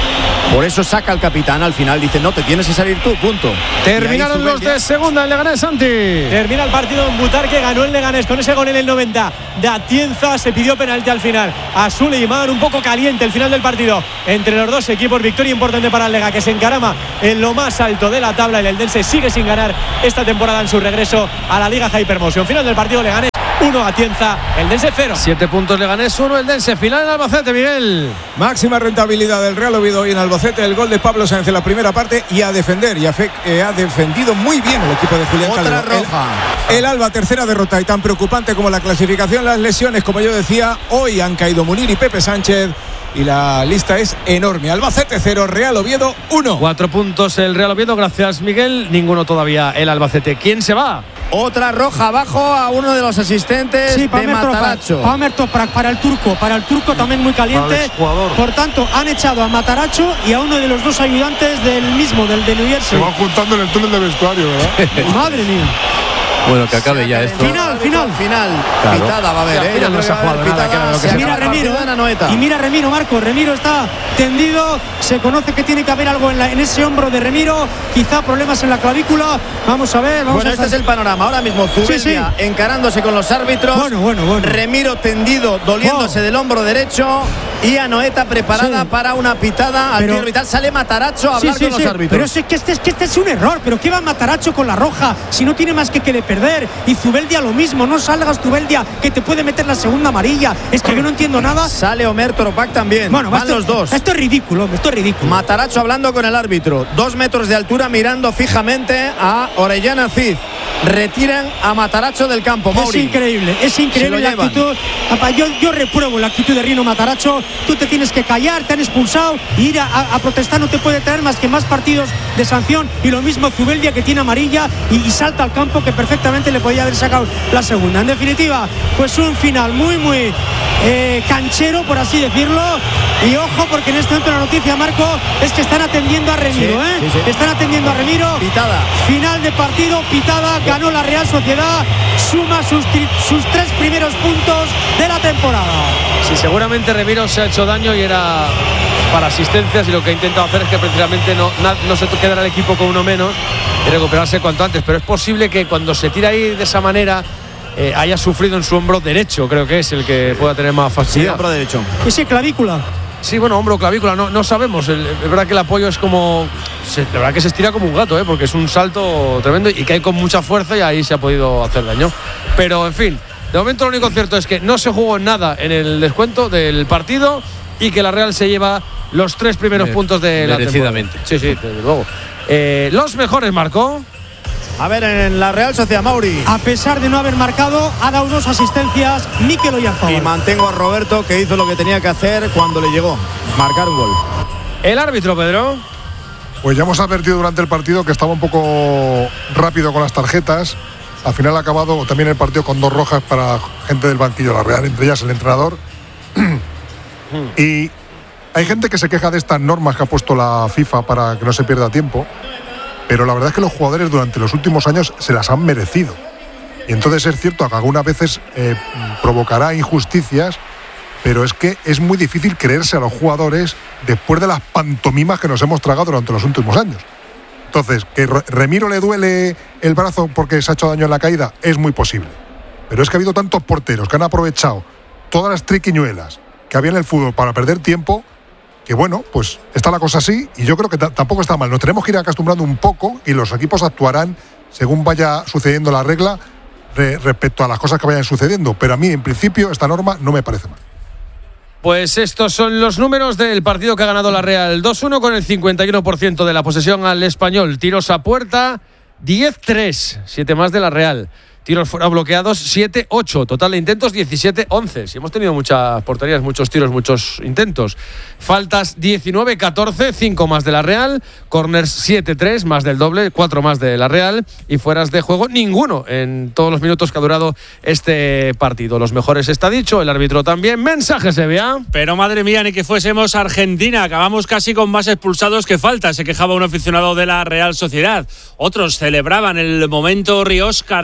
Por eso saca al capitán al final, dice, no, te tienes que salir tú, punto. Terminaron los de segunda en Leganés, Santi. Termina el partido en Butarque, ganó el Leganés con ese gol en el noventa de Atienza, se pidió penalti al final a Suleiman, un poco caliente el final del partido entre los dos equipos, victoria importante para el Lega que se encarama en lo más alto de la tabla. El Eldense sigue sin ganar esta temporada en su regreso a la Liga Hypermotion. Final del partido, Leganés uno, Atienza, Eldense cero. Siete puntos Leganés, uno Eldense. Final en Albacete, Miguel. Máxima rentabilidad del Real Oviedo hoy en Albacete, el gol de Pablo Sáenz en la primera parte y a defender, y a fe, eh, ha defendido muy bien el equipo de Julián Otra Calderón. roja. El, el Alba, tercera derrota, y tan preocupante como la clasificación, las lesiones, como yo decía, hoy han caído Munir y Pepe Sánchez. Y la lista es enorme. Albacete cero, Real Oviedo uno. Cuatro puntos el Real Oviedo, gracias Miguel. Ninguno todavía el Albacete. ¿Quién se va? Otra roja abajo a uno de los asistentes sí, de Mataracho. Palmer Toprak para el turco, para el turco también muy caliente. Por tanto, han echado a Mataracho y a uno de los dos ayudantes del mismo, del de New Jersey. Se van juntando en el túnel de vestuario, ¿verdad? Madre mía. Bueno, que acabe ya esto. Final, final. Final. Claro. Pitada va a haber, Sí, ¿eh? ya no se ha jugado nada, que era lo que Y se mira Remiro, Anoeta. y mira Remiro, Marco, Remiro está tendido, se conoce que tiene que haber algo en, la, en ese hombro de Remiro, quizá problemas en la clavícula, vamos a ver. Vamos bueno, a este es el panorama, ahora mismo Zubeldia sí, sí. encarándose con los árbitros, bueno, bueno, bueno. Remiro tendido, doliéndose oh. del hombro derecho, y Anoeta preparada sí. para una pitada al tiro vital. Sale Mataracho a hablar sí, sí, con sí. los árbitros. Pero es que este, es que este es un error, pero ¿qué va Mataracho con la roja si no tiene más que que de perder? Y Zubeldia lo mismo, no salgas Zubeldia que te puede meter la segunda amarilla. Es que yo no entiendo nada. Sale Omer Toropac también. Bueno, van esto, los dos. Esto es ridículo, esto es ridículo. Mataracho hablando con el árbitro, dos metros de altura, mirando fijamente a Orellana Cid. Retiran a Mataracho del campo. Mauri. Es increíble, es increíble la llevan. actitud. Yo, yo repruebo la actitud de Rino Mataracho. Tú te tienes que callar, te han expulsado, y ir a, a, a protestar no te puede traer más que más partidos de sanción. Y lo mismo Zubeldia, que tiene amarilla y, y salta al campo, que perfectamente le podía haber sacado la segunda. En definitiva, pues un final muy muy eh, canchero, por así decirlo. Y ojo, porque en este momento la noticia, Marco, es que están atendiendo a Remiro, sí, ¿eh? sí, sí. Están atendiendo a Remiro. Pitada. Final de partido, pitada, ganó la Real Sociedad, suma sus, sus tres primeros puntos de la temporada. Sí, seguramente Remiro se ha hecho daño y era para asistencias, y lo que ha intentado hacer es que precisamente no, no se quedara el equipo con uno menos y recuperarse cuanto antes. Pero es posible que cuando se tira ahí de esa manera eh, haya sufrido en su hombro derecho, creo que es el que pueda tener más fastidio. Sí, hombro derecho. Ese clavícula. Sí, bueno, hombro, clavícula, no, no sabemos. El, es verdad que el apoyo es como... Se, la verdad que se estira como un gato, ¿eh? Porque es un salto tremendo y cae con mucha fuerza, y ahí se ha podido hacer daño. Pero, en fin, de momento lo único cierto es que no se jugó nada en el descuento del partido y que la Real se lleva los tres primeros Mere, puntos de la temporada. Sí, sí, desde luego. Eh, los mejores, Marco. A ver, en la Real Sociedad, Mauri. A pesar de no haber marcado, ha dado dos asistencias Mikel Oyarzabal. Y mantengo a Roberto, que hizo lo que tenía que hacer cuando le llegó, marcar un gol. El árbitro, Pedro. Pues ya hemos advertido durante el partido que estaba un poco rápido con las tarjetas. Al final ha acabado también el partido con dos rojas para gente del banquillo de la Real, entre ellas el entrenador. Y hay gente que se queja de estas normas que ha puesto la FIFA para que no se pierda tiempo, pero la verdad es que los jugadores durante los últimos años se las han merecido. Y entonces es cierto que algunas veces eh, provocará injusticias, pero es que es muy difícil creerse a los jugadores después de las pantomimas que nos hemos tragado durante los últimos años. Entonces, que Remiro le duele el brazo porque se ha hecho daño en la caída, es muy posible. Pero es que ha habido tantos porteros que han aprovechado todas las triquiñuelas que había en el fútbol para perder tiempo, que bueno, pues está la cosa así, y yo creo que t- tampoco está mal. Nos tenemos que ir acostumbrando un poco y los equipos actuarán según vaya sucediendo la regla re- respecto a las cosas que vayan sucediendo. Pero a mí, en principio, esta norma no me parece mal. Pues estos son los números del partido que ha ganado la Real dos uno con el cincuenta y uno por ciento de la posesión al Español. Tiros a puerta, diez tres, siete más de la Real. Tiros fuera bloqueados, siete ocho. Total de intentos, diecisiete once. Si hemos tenido muchas porterías, muchos tiros, muchos intentos. Faltas, diecinueve catorce, cinco más de la Real. Corners, siete tres, más del doble, cuatro más de la Real. Y fueras de juego, ninguno en todos los minutos que ha durado este partido. Los mejores está dicho, el árbitro también. Mensaje, Sevilla. Pero madre mía, ni que fuésemos Argentina. Acabamos casi con más expulsados que falta. Se quejaba un aficionado de la Real Sociedad. Otros celebraban el momento Ríos Carson, que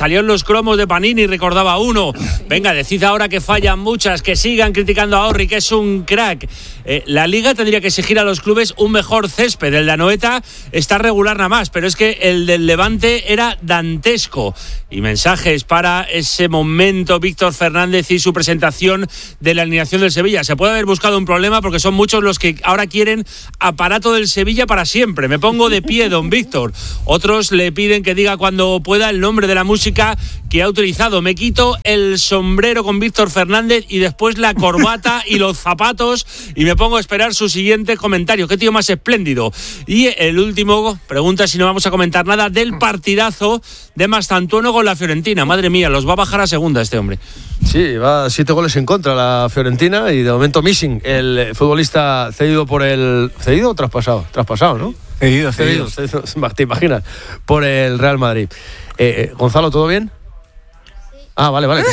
salió en los cromos de Panini, recordaba uno. Venga, decid ahora que fallan muchas, que sigan criticando a Orri, que es un crack. Eh, la Liga tendría que exigir a los clubes un mejor césped. El de Anoeta está regular nada más, pero es que el del Levante era dantesco. Y mensajes para ese momento, Víctor Fernández y su presentación de la alineación del Sevilla. Se puede haber buscado un problema porque son muchos los que ahora quieren aparato del Sevilla para siempre. Me pongo de pie, don Víctor. Otros le piden que diga cuando pueda el nombre de la música que ha utilizado. Me quito el sombrero con Víctor Fernández y después la corbata y los zapatos y me pongo a esperar su siguiente comentario. Qué tío más espléndido. Y el último pregunta si no vamos a comentar nada del partidazo de Mastantuono con la Fiorentina. Madre mía, los va a bajar a segunda este hombre. Sí, va siete goles en contra la Fiorentina y de momento missing el futbolista cedido por el... ¿Cedido o traspasado? Traspasado, ¿no? Cedido, cedido. cedido. ¿Te imaginas? Por el Real Madrid. Eh, eh, Gonzalo, ¿todo bien? Ah, vale, vale.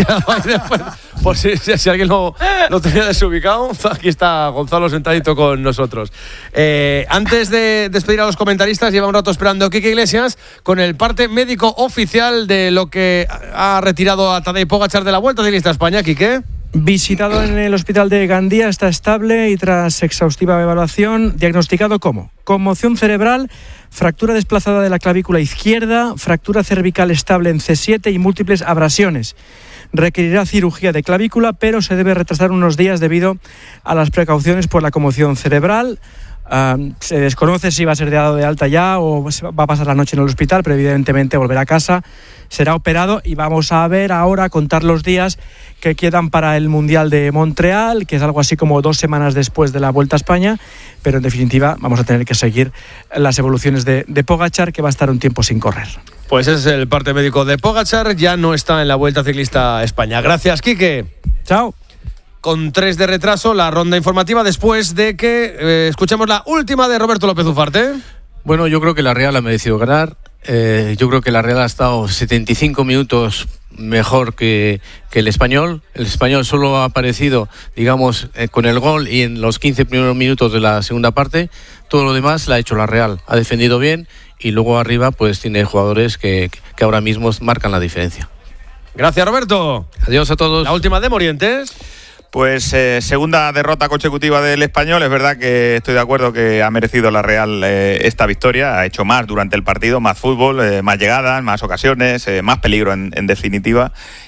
Por si, si, si alguien lo, lo tenía desubicado, aquí está Gonzalo sentadito con nosotros. Eh, antes de despedir a los comentaristas, lleva un rato esperando a Quique Iglesias con el parte médico oficial de lo que ha retirado a Tadej Pogačar de la Vuelta Ciclista a España. Quique. Visitado en el hospital de Gandía, está estable y tras exhaustiva evaluación, diagnosticado como conmoción cerebral, fractura desplazada de la clavícula izquierda, fractura cervical estable en ce siete y múltiples abrasiones. Requerirá cirugía de clavícula, pero se debe retrasar unos días debido a las precauciones por la conmoción cerebral. Uh, se desconoce si va a ser dado de alta ya o va a pasar la noche en el hospital, pero evidentemente volverá a casa, será operado y vamos a ver ahora, contar los días que quedan para el Mundial de Montreal, que es algo así como dos semanas después de la Vuelta a España, pero en definitiva vamos a tener que seguir las evoluciones de, de Pogačar, que va a estar un tiempo sin correr. Pues ese es el parte médico de Pogačar, ya no está en la Vuelta Ciclista a España. Gracias, Quique. Chao. Con tres de retraso, la ronda informativa después de que eh, escuchemos la última de Roberto López Ufarte. Bueno, yo creo que la Real ha merecido ganar. Eh, yo creo que la Real ha estado setenta y cinco minutos mejor que, que el Español. El Español solo ha aparecido, digamos, eh, con el gol y en los quince primeros minutos de la segunda parte. Todo lo demás la ha hecho la Real. Ha defendido bien y luego arriba pues tiene jugadores que, que ahora mismo marcan la diferencia. Gracias, Roberto. Adiós a todos. La última de Morientes. Pues eh, segunda derrota consecutiva del Español. Es verdad que estoy de acuerdo que ha merecido la Real eh, esta victoria. Ha hecho más durante el partido, más fútbol, eh, más llegadas, más ocasiones, eh, más peligro en, en definitiva.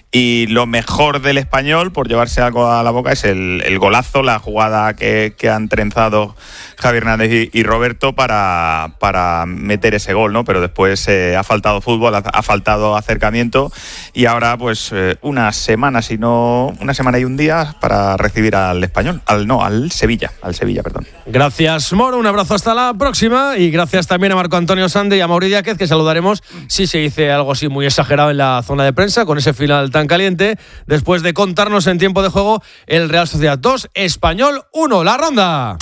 Y lo mejor del Español, por llevarse algo a la boca, es el, el golazo, la jugada que, que han trenzado Javi Hernández y, y Roberto para, para meter ese gol, ¿no? Pero después eh, ha faltado fútbol, ha, ha faltado acercamiento y ahora pues eh, una semana, si no una semana y un día para recibir al Español, al no, al Sevilla, al Sevilla, perdón. Gracias, Moro, un abrazo hasta la próxima y gracias también a Marco Antonio Sande y a Mauri Díaz, que saludaremos si se dice algo así muy exagerado en la zona de prensa con ese final tan caliente, después de contarnos en tiempo de juego el Real Sociedad dos, Español uno, la ronda.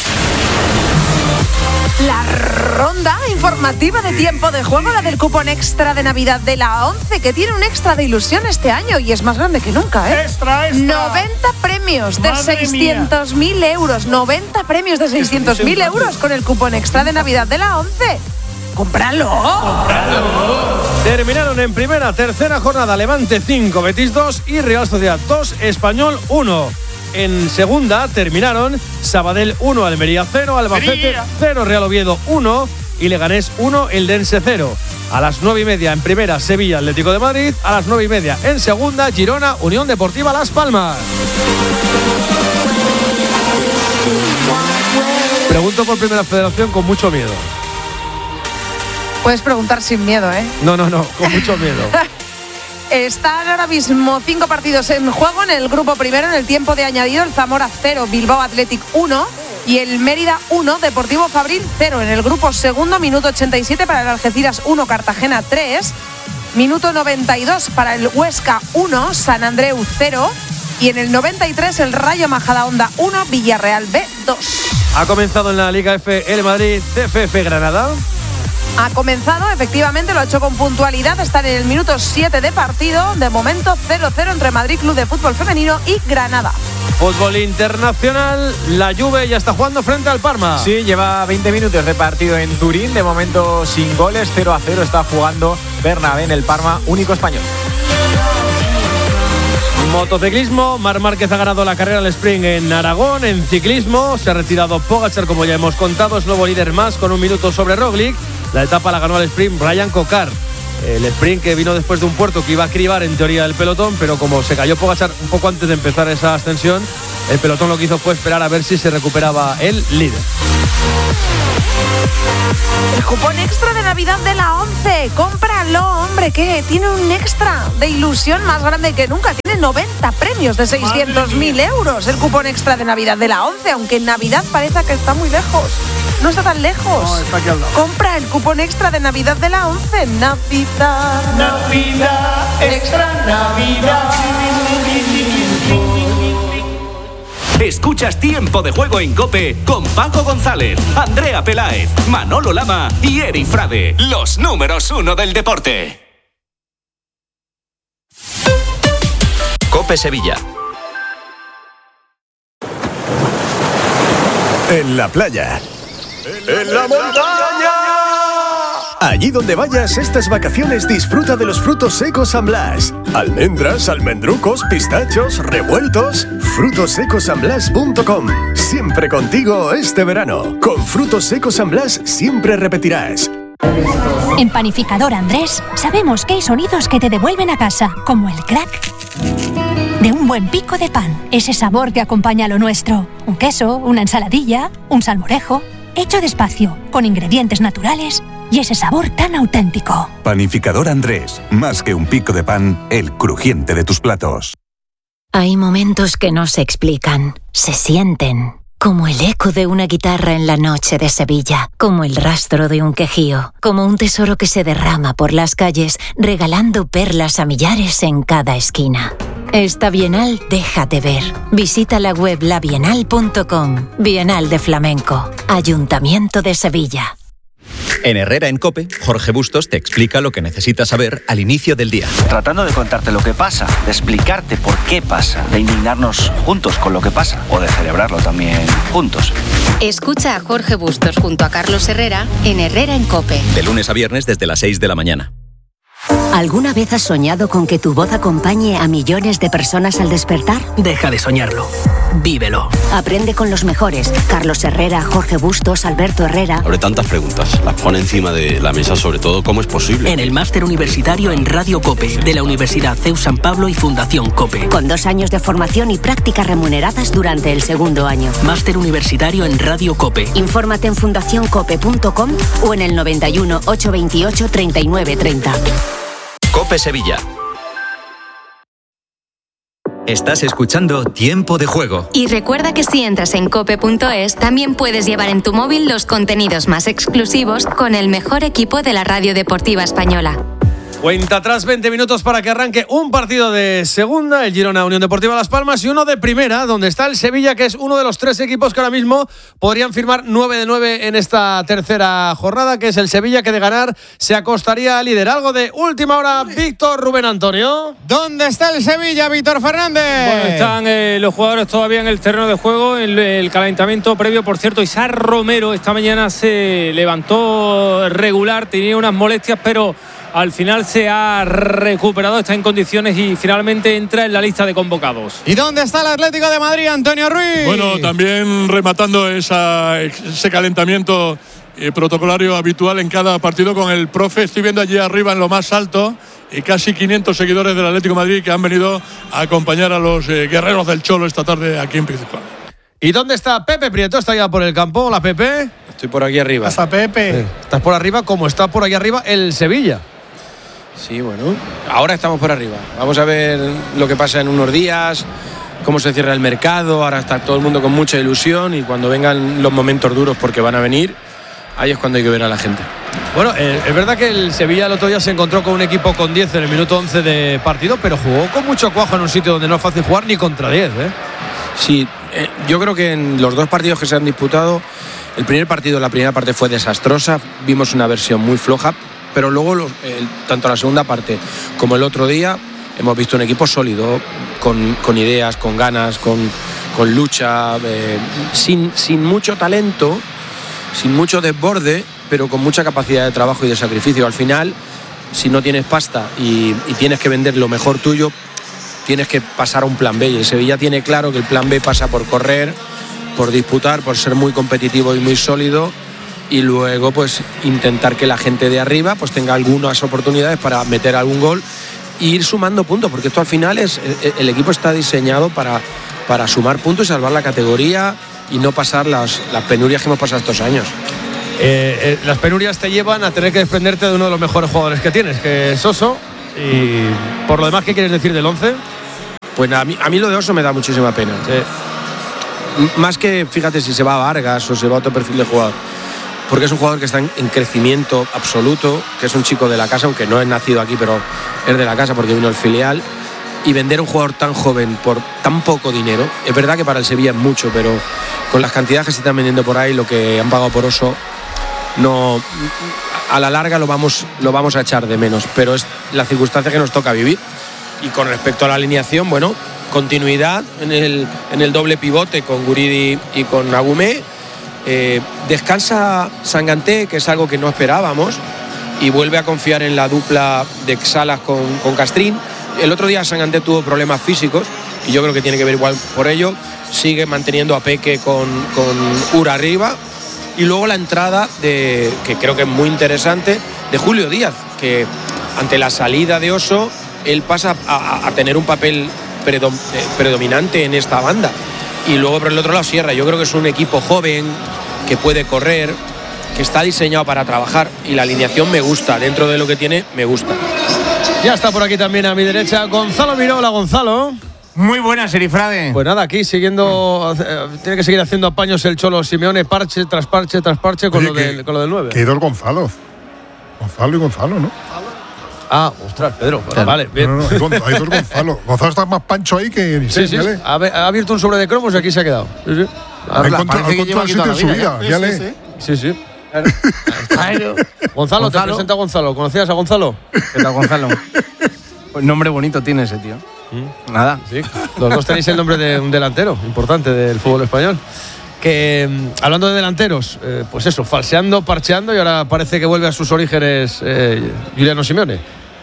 La ronda informativa de tiempo de juego, la del cupón extra de Navidad de la ONCE, que tiene un extra de ilusión este año y es más grande que nunca, ¿eh? Extra, extra. noventa premios de Madre seiscientos mil euros. noventa premios de seiscientos mil euros con el cupón extra de Navidad de la ONCE. ¡Cómpralo! ¡Cómpralo! Terminaron en primera, tercera jornada Levante cinco, Betis dos y Real Sociedad dos, Español uno. En segunda terminaron Sabadell uno, Almería cero, Albacete cero, Real Oviedo uno y Leganés uno, Eldense cero. A las nueve y media en primera, Sevilla Atlético de Madrid. A las nueve y media en segunda, Girona Unión Deportiva Las Palmas. Pregunto por Primera Federación con mucho miedo. Puedes preguntar sin miedo, ¿eh? No, no, no, con mucho miedo. Están ahora mismo cinco partidos en juego en el grupo primero. En el tiempo de añadido, el Zamora cero, Bilbao Athletic uno y el Mérida uno, Deportivo Fabril cero. En el grupo segundo, minuto ochenta y siete para el Algeciras uno, Cartagena tres. Minuto noventa y dos para el Huesca uno, San Andreu cero. Y en el noventa y tres, el Rayo Majadahonda uno, Villarreal B dos. Ha comenzado en la Liga F el Madrid C F F Granada. Ha comenzado, efectivamente, lo ha hecho con puntualidad. Están en el minuto siete de partido. De momento cero cero entre Madrid Club de Fútbol Femenino y Granada. Fútbol internacional, la Juve ya está jugando frente al Parma. Sí, lleva veinte minutos de partido en Turín, de momento sin goles, cero a cero está jugando Bernabé en el Parma, único español. Motociclismo, Marc Márquez ha ganado la carrera al sprint en Aragón. En ciclismo se ha retirado Pogačar, como ya hemos contado, es nuevo líder más con un minuto sobre Roglic. La etapa la ganó al sprint Brian Cocard. El sprint que vino después de un puerto que iba a cribar en teoría el pelotón, pero como se cayó Pogačar un poco antes de empezar esa ascensión, el pelotón lo que hizo fue esperar a ver si se recuperaba el líder. El cupón extra de Navidad de la ONCE, cómpralo, hombre, que tiene un extra de ilusión más grande que nunca. Tiene noventa premios de seiscientos mil euros. El cupón extra de Navidad de la ONCE, aunque en Navidad parece que está muy lejos. No está tan lejos. No, está aquí al lado. Compra el cupón extra de Navidad de la ONCE. Navidad, Navidad, extra Navidad. Escuchas Tiempo de Juego en COPE con Paco González, Andrea Peláez, Manolo Lama y Eri Frade, los números uno del deporte. COPE Sevilla. En la playa. ¡En la montaña! Allí donde vayas estas vacaciones, disfruta de los frutos secos San Blas. Almendras, almendrucos, pistachos, revueltos. frutos secos san blas punto com. Siempre contigo este verano. Con Frutos Secos San Blas siempre repetirás. En Panificador Andrés sabemos que hay sonidos que te devuelven a casa, como el crack de un buen pico de pan, ese sabor que acompaña a lo nuestro. Un queso, una ensaladilla, un salmorejo, hecho despacio, con ingredientes naturales y ese sabor tan auténtico. Panificador Andrés, más que un pico de pan, el crujiente de tus platos. Hay momentos que no se explican, se sienten. Como el eco de una guitarra en la noche de Sevilla, como el rastro de un quejío, como un tesoro que se derrama por las calles, regalando perlas a millares en cada esquina. Esta Bienal déjate ver. Visita la web la bienal punto com. Bienal de Flamenco. Ayuntamiento de Sevilla. En Herrera en COPE, Jorge Bustos te explica lo que necesitas saber al inicio del día. Tratando de contarte lo que pasa, de explicarte por qué pasa, de indignarnos juntos con lo que pasa o de celebrarlo también juntos. Escucha a Jorge Bustos junto a Carlos Herrera en Herrera en COPE. De lunes a viernes desde las seis de la mañana. ¿Alguna vez has soñado con que tu voz acompañe a millones de personas al despertar? Deja de soñarlo. Vívelo. Aprende con los mejores. Carlos Herrera, Jorge Bustos, Alberto Herrera. Abre tantas preguntas. Las pone encima de la mesa, sobre todo, ¿cómo es posible? En el máster universitario en Radio COPE, de la Universidad C E U San Pablo y Fundación COPE. Con dos años de formación y prácticas remuneradas durante el segundo año. Máster universitario en Radio COPE. Infórmate en fundación cope punto com o en el noventa y uno, ochocientos veintiocho, treinta y nueve treinta. COPE Sevilla. Estás escuchando Tiempo de Juego. Y recuerda que si entras en cope punto es, también puedes llevar en tu móvil los contenidos más exclusivos con el mejor equipo de la radio deportiva española. Cuenta atrás, veinte minutos para que arranque un partido de segunda, el Girona Unión Deportiva Las Palmas, y uno de primera, donde está el Sevilla, que es uno de los tres equipos que ahora mismo podrían firmar nueve de nueve en esta tercera jornada, que es el Sevilla, que de ganar se acostaría al líder. Algo de última hora, Víctor Rubén Antonio. ¿Dónde está el Sevilla, Víctor Fernández? Bueno, están eh, los jugadores todavía en el terreno de juego, en el calentamiento previo. Por cierto, Isaac Romero esta mañana se levantó regular, tenía unas molestias, pero al final se ha recuperado, está en condiciones y finalmente entra en la lista de convocados. ¿Y dónde está el Atlético de Madrid, Antonio Ruiz? Bueno, también rematando esa, ese calentamiento eh, protocolario habitual en cada partido con el profe. Estoy viendo allí arriba en lo más alto eh, casi quinientos seguidores del Atlético de Madrid que han venido a acompañar a los eh, guerreros del Cholo esta tarde aquí en Principal. ¿Y dónde está Pepe Prieto? ¿Está ya por el campo? Hola, Pepe. Estoy por aquí arriba. Hasta Pepe. Sí. Estás por arriba como está por ahí arriba el Sevilla. Sí, bueno, ahora estamos por arriba. Vamos a ver lo que pasa en unos días, cómo se cierra el mercado. Ahora está todo el mundo con mucha ilusión y cuando vengan los momentos duros, porque van a venir, ahí es cuando hay que ver a la gente. Bueno, eh, es verdad que el Sevilla el otro día se encontró con un equipo con diez en el minuto once de partido, pero jugó con mucho cuajo en un sitio donde no es fácil jugar ni contra diez, ¿eh? Sí, eh, yo creo que en los dos partidos que se han disputado, el primer partido, la primera parte fue desastrosa, vimos una versión muy floja, pero luego los, el, tanto la segunda parte como el otro día hemos visto un equipo sólido, con, con ideas, con ganas, con, con lucha, eh, sin, sin mucho talento, sin mucho desborde, pero con mucha capacidad de trabajo y de sacrificio. Al final, si no tienes pasta y, y tienes que vender lo mejor tuyo, tienes que pasar a un plan B. Y el Sevilla tiene claro que el plan B pasa por correr, por disputar, por ser muy competitivo y muy sólido, y luego pues intentar que la gente de arriba pues tenga algunas oportunidades para meter algún gol e ir sumando puntos, porque esto al final es el equipo está diseñado para, para sumar puntos y salvar la categoría y no pasar las, las penurias que hemos pasado estos años. Eh, eh, las penurias te llevan a tener que desprenderte de uno de los mejores jugadores que tienes, que es Oso. Y por lo demás, ¿qué quieres decir del once? Pues a mí, a mí lo de Oso me da muchísima pena. Sí. Más que, fíjate, si se va a Vargas o se va a otro perfil de jugador, porque es un jugador que está en, en crecimiento absoluto, que es un chico de la casa, aunque no es nacido aquí, pero es de la casa porque vino el filial. Y vender a un jugador tan joven por tan poco dinero, es verdad que para el Sevilla es mucho, pero con las cantidades que se están vendiendo por ahí, lo que han pagado por Oso, no, a la larga lo vamos, lo vamos a echar de menos, pero es la circunstancia que nos toca vivir. Y con respecto a la alineación, bueno, continuidad en el, en el doble pivote con Guridi y con Agumé. Eh, descansa Sanganté, que es algo que no esperábamos, y vuelve a confiar en la dupla de Salas con, con Castrín. El otro día Sanganté tuvo problemas físicos y yo creo que tiene que ver igual por ello. Sigue manteniendo a Peque con, con Ura arriba, y luego la entrada de, que creo que es muy interesante, de Julio Díaz, que ante la salida de Oso él pasa a, a tener un papel predom, predominante en esta banda. Y luego por el otro lado Sierra. Yo creo que es un equipo joven que puede correr, que está diseñado para trabajar, y la alineación me gusta, dentro de lo que tiene me gusta. Ya está por aquí también a mi derecha Gonzalo Miró. Hola, Gonzalo. Muy buenas, Erifrade. Pues nada, aquí siguiendo, eh, tiene que seguir haciendo apaños el Cholo Simeone, parche tras parche tras parche con, Oye, lo, del, que, con lo del nueve. Que hay dos Gonzalo. Gonzalo y Gonzalo, ¿no? Ah, ostras, Pedro. Bueno, vale, bien. No, no, no, hay dos Gonzalo. Gonzalo está más pancho ahí que ni sí, sí, sí. Ha, ha abierto un sobre de cromos y aquí se ha quedado. Sí, sí. Encontrado el sitio en su vida. Ya le. Sí, sí. Gonzalo, Gonzalo, te presento a Gonzalo. ¿Conocías a Gonzalo? ¿Qué tal, Gonzalo? Pues nombre bonito tiene ese tío. ¿Mm? Nada. Sí. Los dos tenéis el nombre de un delantero importante del fútbol español. Que hablando de delanteros, eh, pues eso, falseando, parcheando, y ahora parece que vuelve a sus orígenes eh, Giuliano Simeone.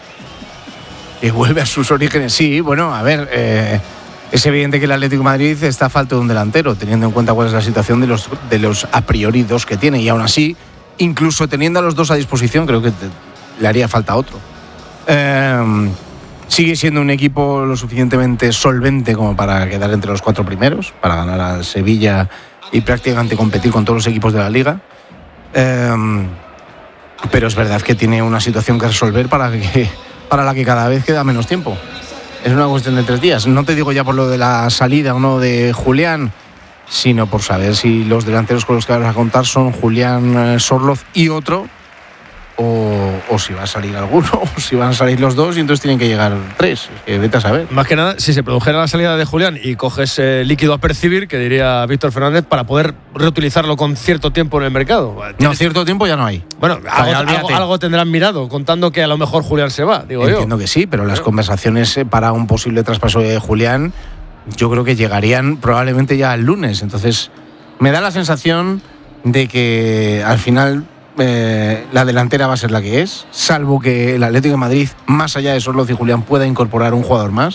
Que vuelve a sus orígenes, sí. Bueno, a ver, eh, es evidente que el Atlético de Madrid está a falta de un delantero, teniendo en cuenta cuál es la situación de los, de los a priori dos que tiene, y aún así, incluso teniendo a los dos a disposición, creo que te, le haría falta otro. Eh, sigue siendo un equipo lo suficientemente solvente como para quedar entre los cuatro primeros, para ganar al Sevilla y prácticamente competir con todos los equipos de la liga. Eh, pero es verdad que tiene una situación que resolver para, que, para la que cada vez queda menos tiempo. Es una cuestión de tres días. No te digo ya por lo de la salida o no de Julián, sino por saber si los delanteros con los que vas a contar son Julián Sorloz y otro, o, o si va a salir alguno, o si van a salir los dos y entonces tienen que llegar tres. Que vete a saber. Más que nada, si se produjera la salida de Julián y coges eh, líquido a percibir, que diría Víctor Fernández, para poder reutilizarlo con cierto tiempo en el mercado. No, cierto tiempo ya no hay. Bueno, algo, algo, algo tendrán mirado, contando que a lo mejor Julián se va, digo Entiendo yo. Entiendo que sí, pero las conversaciones para un posible traspaso de Julián, yo creo que llegarían probablemente ya el lunes. Entonces, me da la sensación de que al final Eh, la delantera va a ser la que es, salvo que el Atlético de Madrid, más allá de Sorloz y Julián, pueda incorporar un jugador más.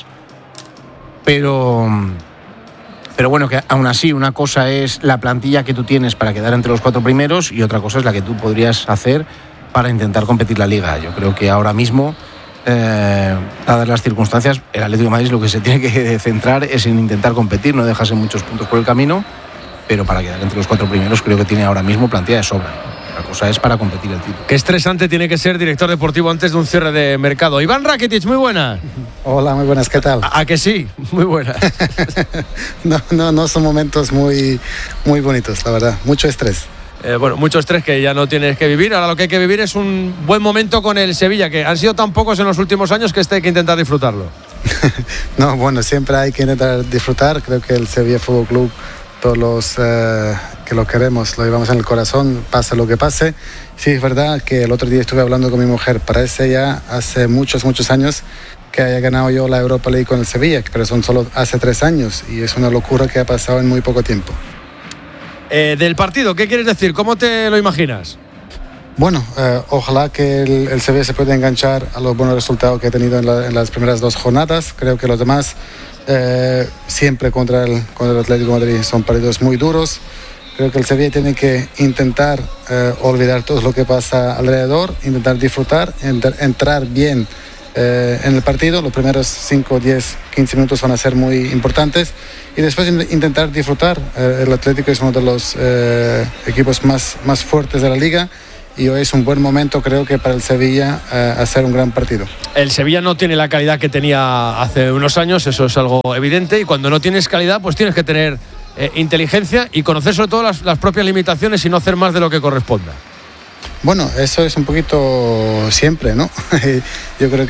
Pero, pero bueno, que aún así una cosa es la plantilla que tú tienes para quedar entre los cuatro primeros y otra cosa es la que tú podrías hacer para intentar competir la Liga. Yo creo que ahora mismo, eh, dadas las circunstancias, el Atlético de Madrid lo que se tiene que centrar es en intentar competir, no dejarse muchos puntos por el camino, pero para quedar entre los cuatro primeros creo que tiene ahora mismo plantilla de sobra. La cosa es para competir el título. Qué estresante tiene que ser director deportivo antes de un cierre de mercado. Iván Rakitic, muy buena. Hola, muy buenas, ¿qué tal? ¿A, a que sí? Muy buena. no, no, no son momentos muy, muy bonitos, la verdad. Mucho estrés. Eh, bueno, mucho estrés que ya no tienes que vivir. Ahora lo que hay que vivir es un buen momento con el Sevilla, que han sido tan pocos en los últimos años que este hay que intentar disfrutarlo. No, bueno, siempre hay que intentar disfrutar. Creo que el Sevilla Fútbol Club, todos los eh, que lo queremos, lo llevamos en el corazón, pase lo que pase. Sí, es verdad que el otro día estuve hablando con mi mujer, parece ya hace muchos, muchos años que haya ganado yo la Europa League con el Sevilla, pero son solo hace tres años y es una locura que ha pasado en muy poco tiempo. Eh, del partido, ¿qué quieres decir? ¿Cómo te lo imaginas? Bueno, eh, ojalá que el, el Sevilla se pueda enganchar a los buenos resultados que ha tenido en, la, en las primeras dos jornadas. Creo que los demás, eh, siempre contra el, contra el Atlético de Madrid, son partidos muy duros. Creo que el Sevilla tiene que intentar eh, olvidar todo lo que pasa alrededor, intentar disfrutar, ent- entrar bien eh, en el partido. Los primeros cinco, diez, quince minutos van a ser muy importantes y después in- intentar disfrutar. Eh, el Atlético es uno de los eh, equipos más, más fuertes de la liga y hoy es un buen momento, creo que, para el Sevilla eh, hacer un gran partido. El Sevilla no tiene la calidad que tenía hace unos años, eso es algo evidente, y cuando no tienes calidad pues tienes que tener eh, inteligencia y conocer sobre todo las, las propias limitaciones y no hacer más de lo que corresponda. Bueno, eso es un poquito siempre, ¿no? Yo creo que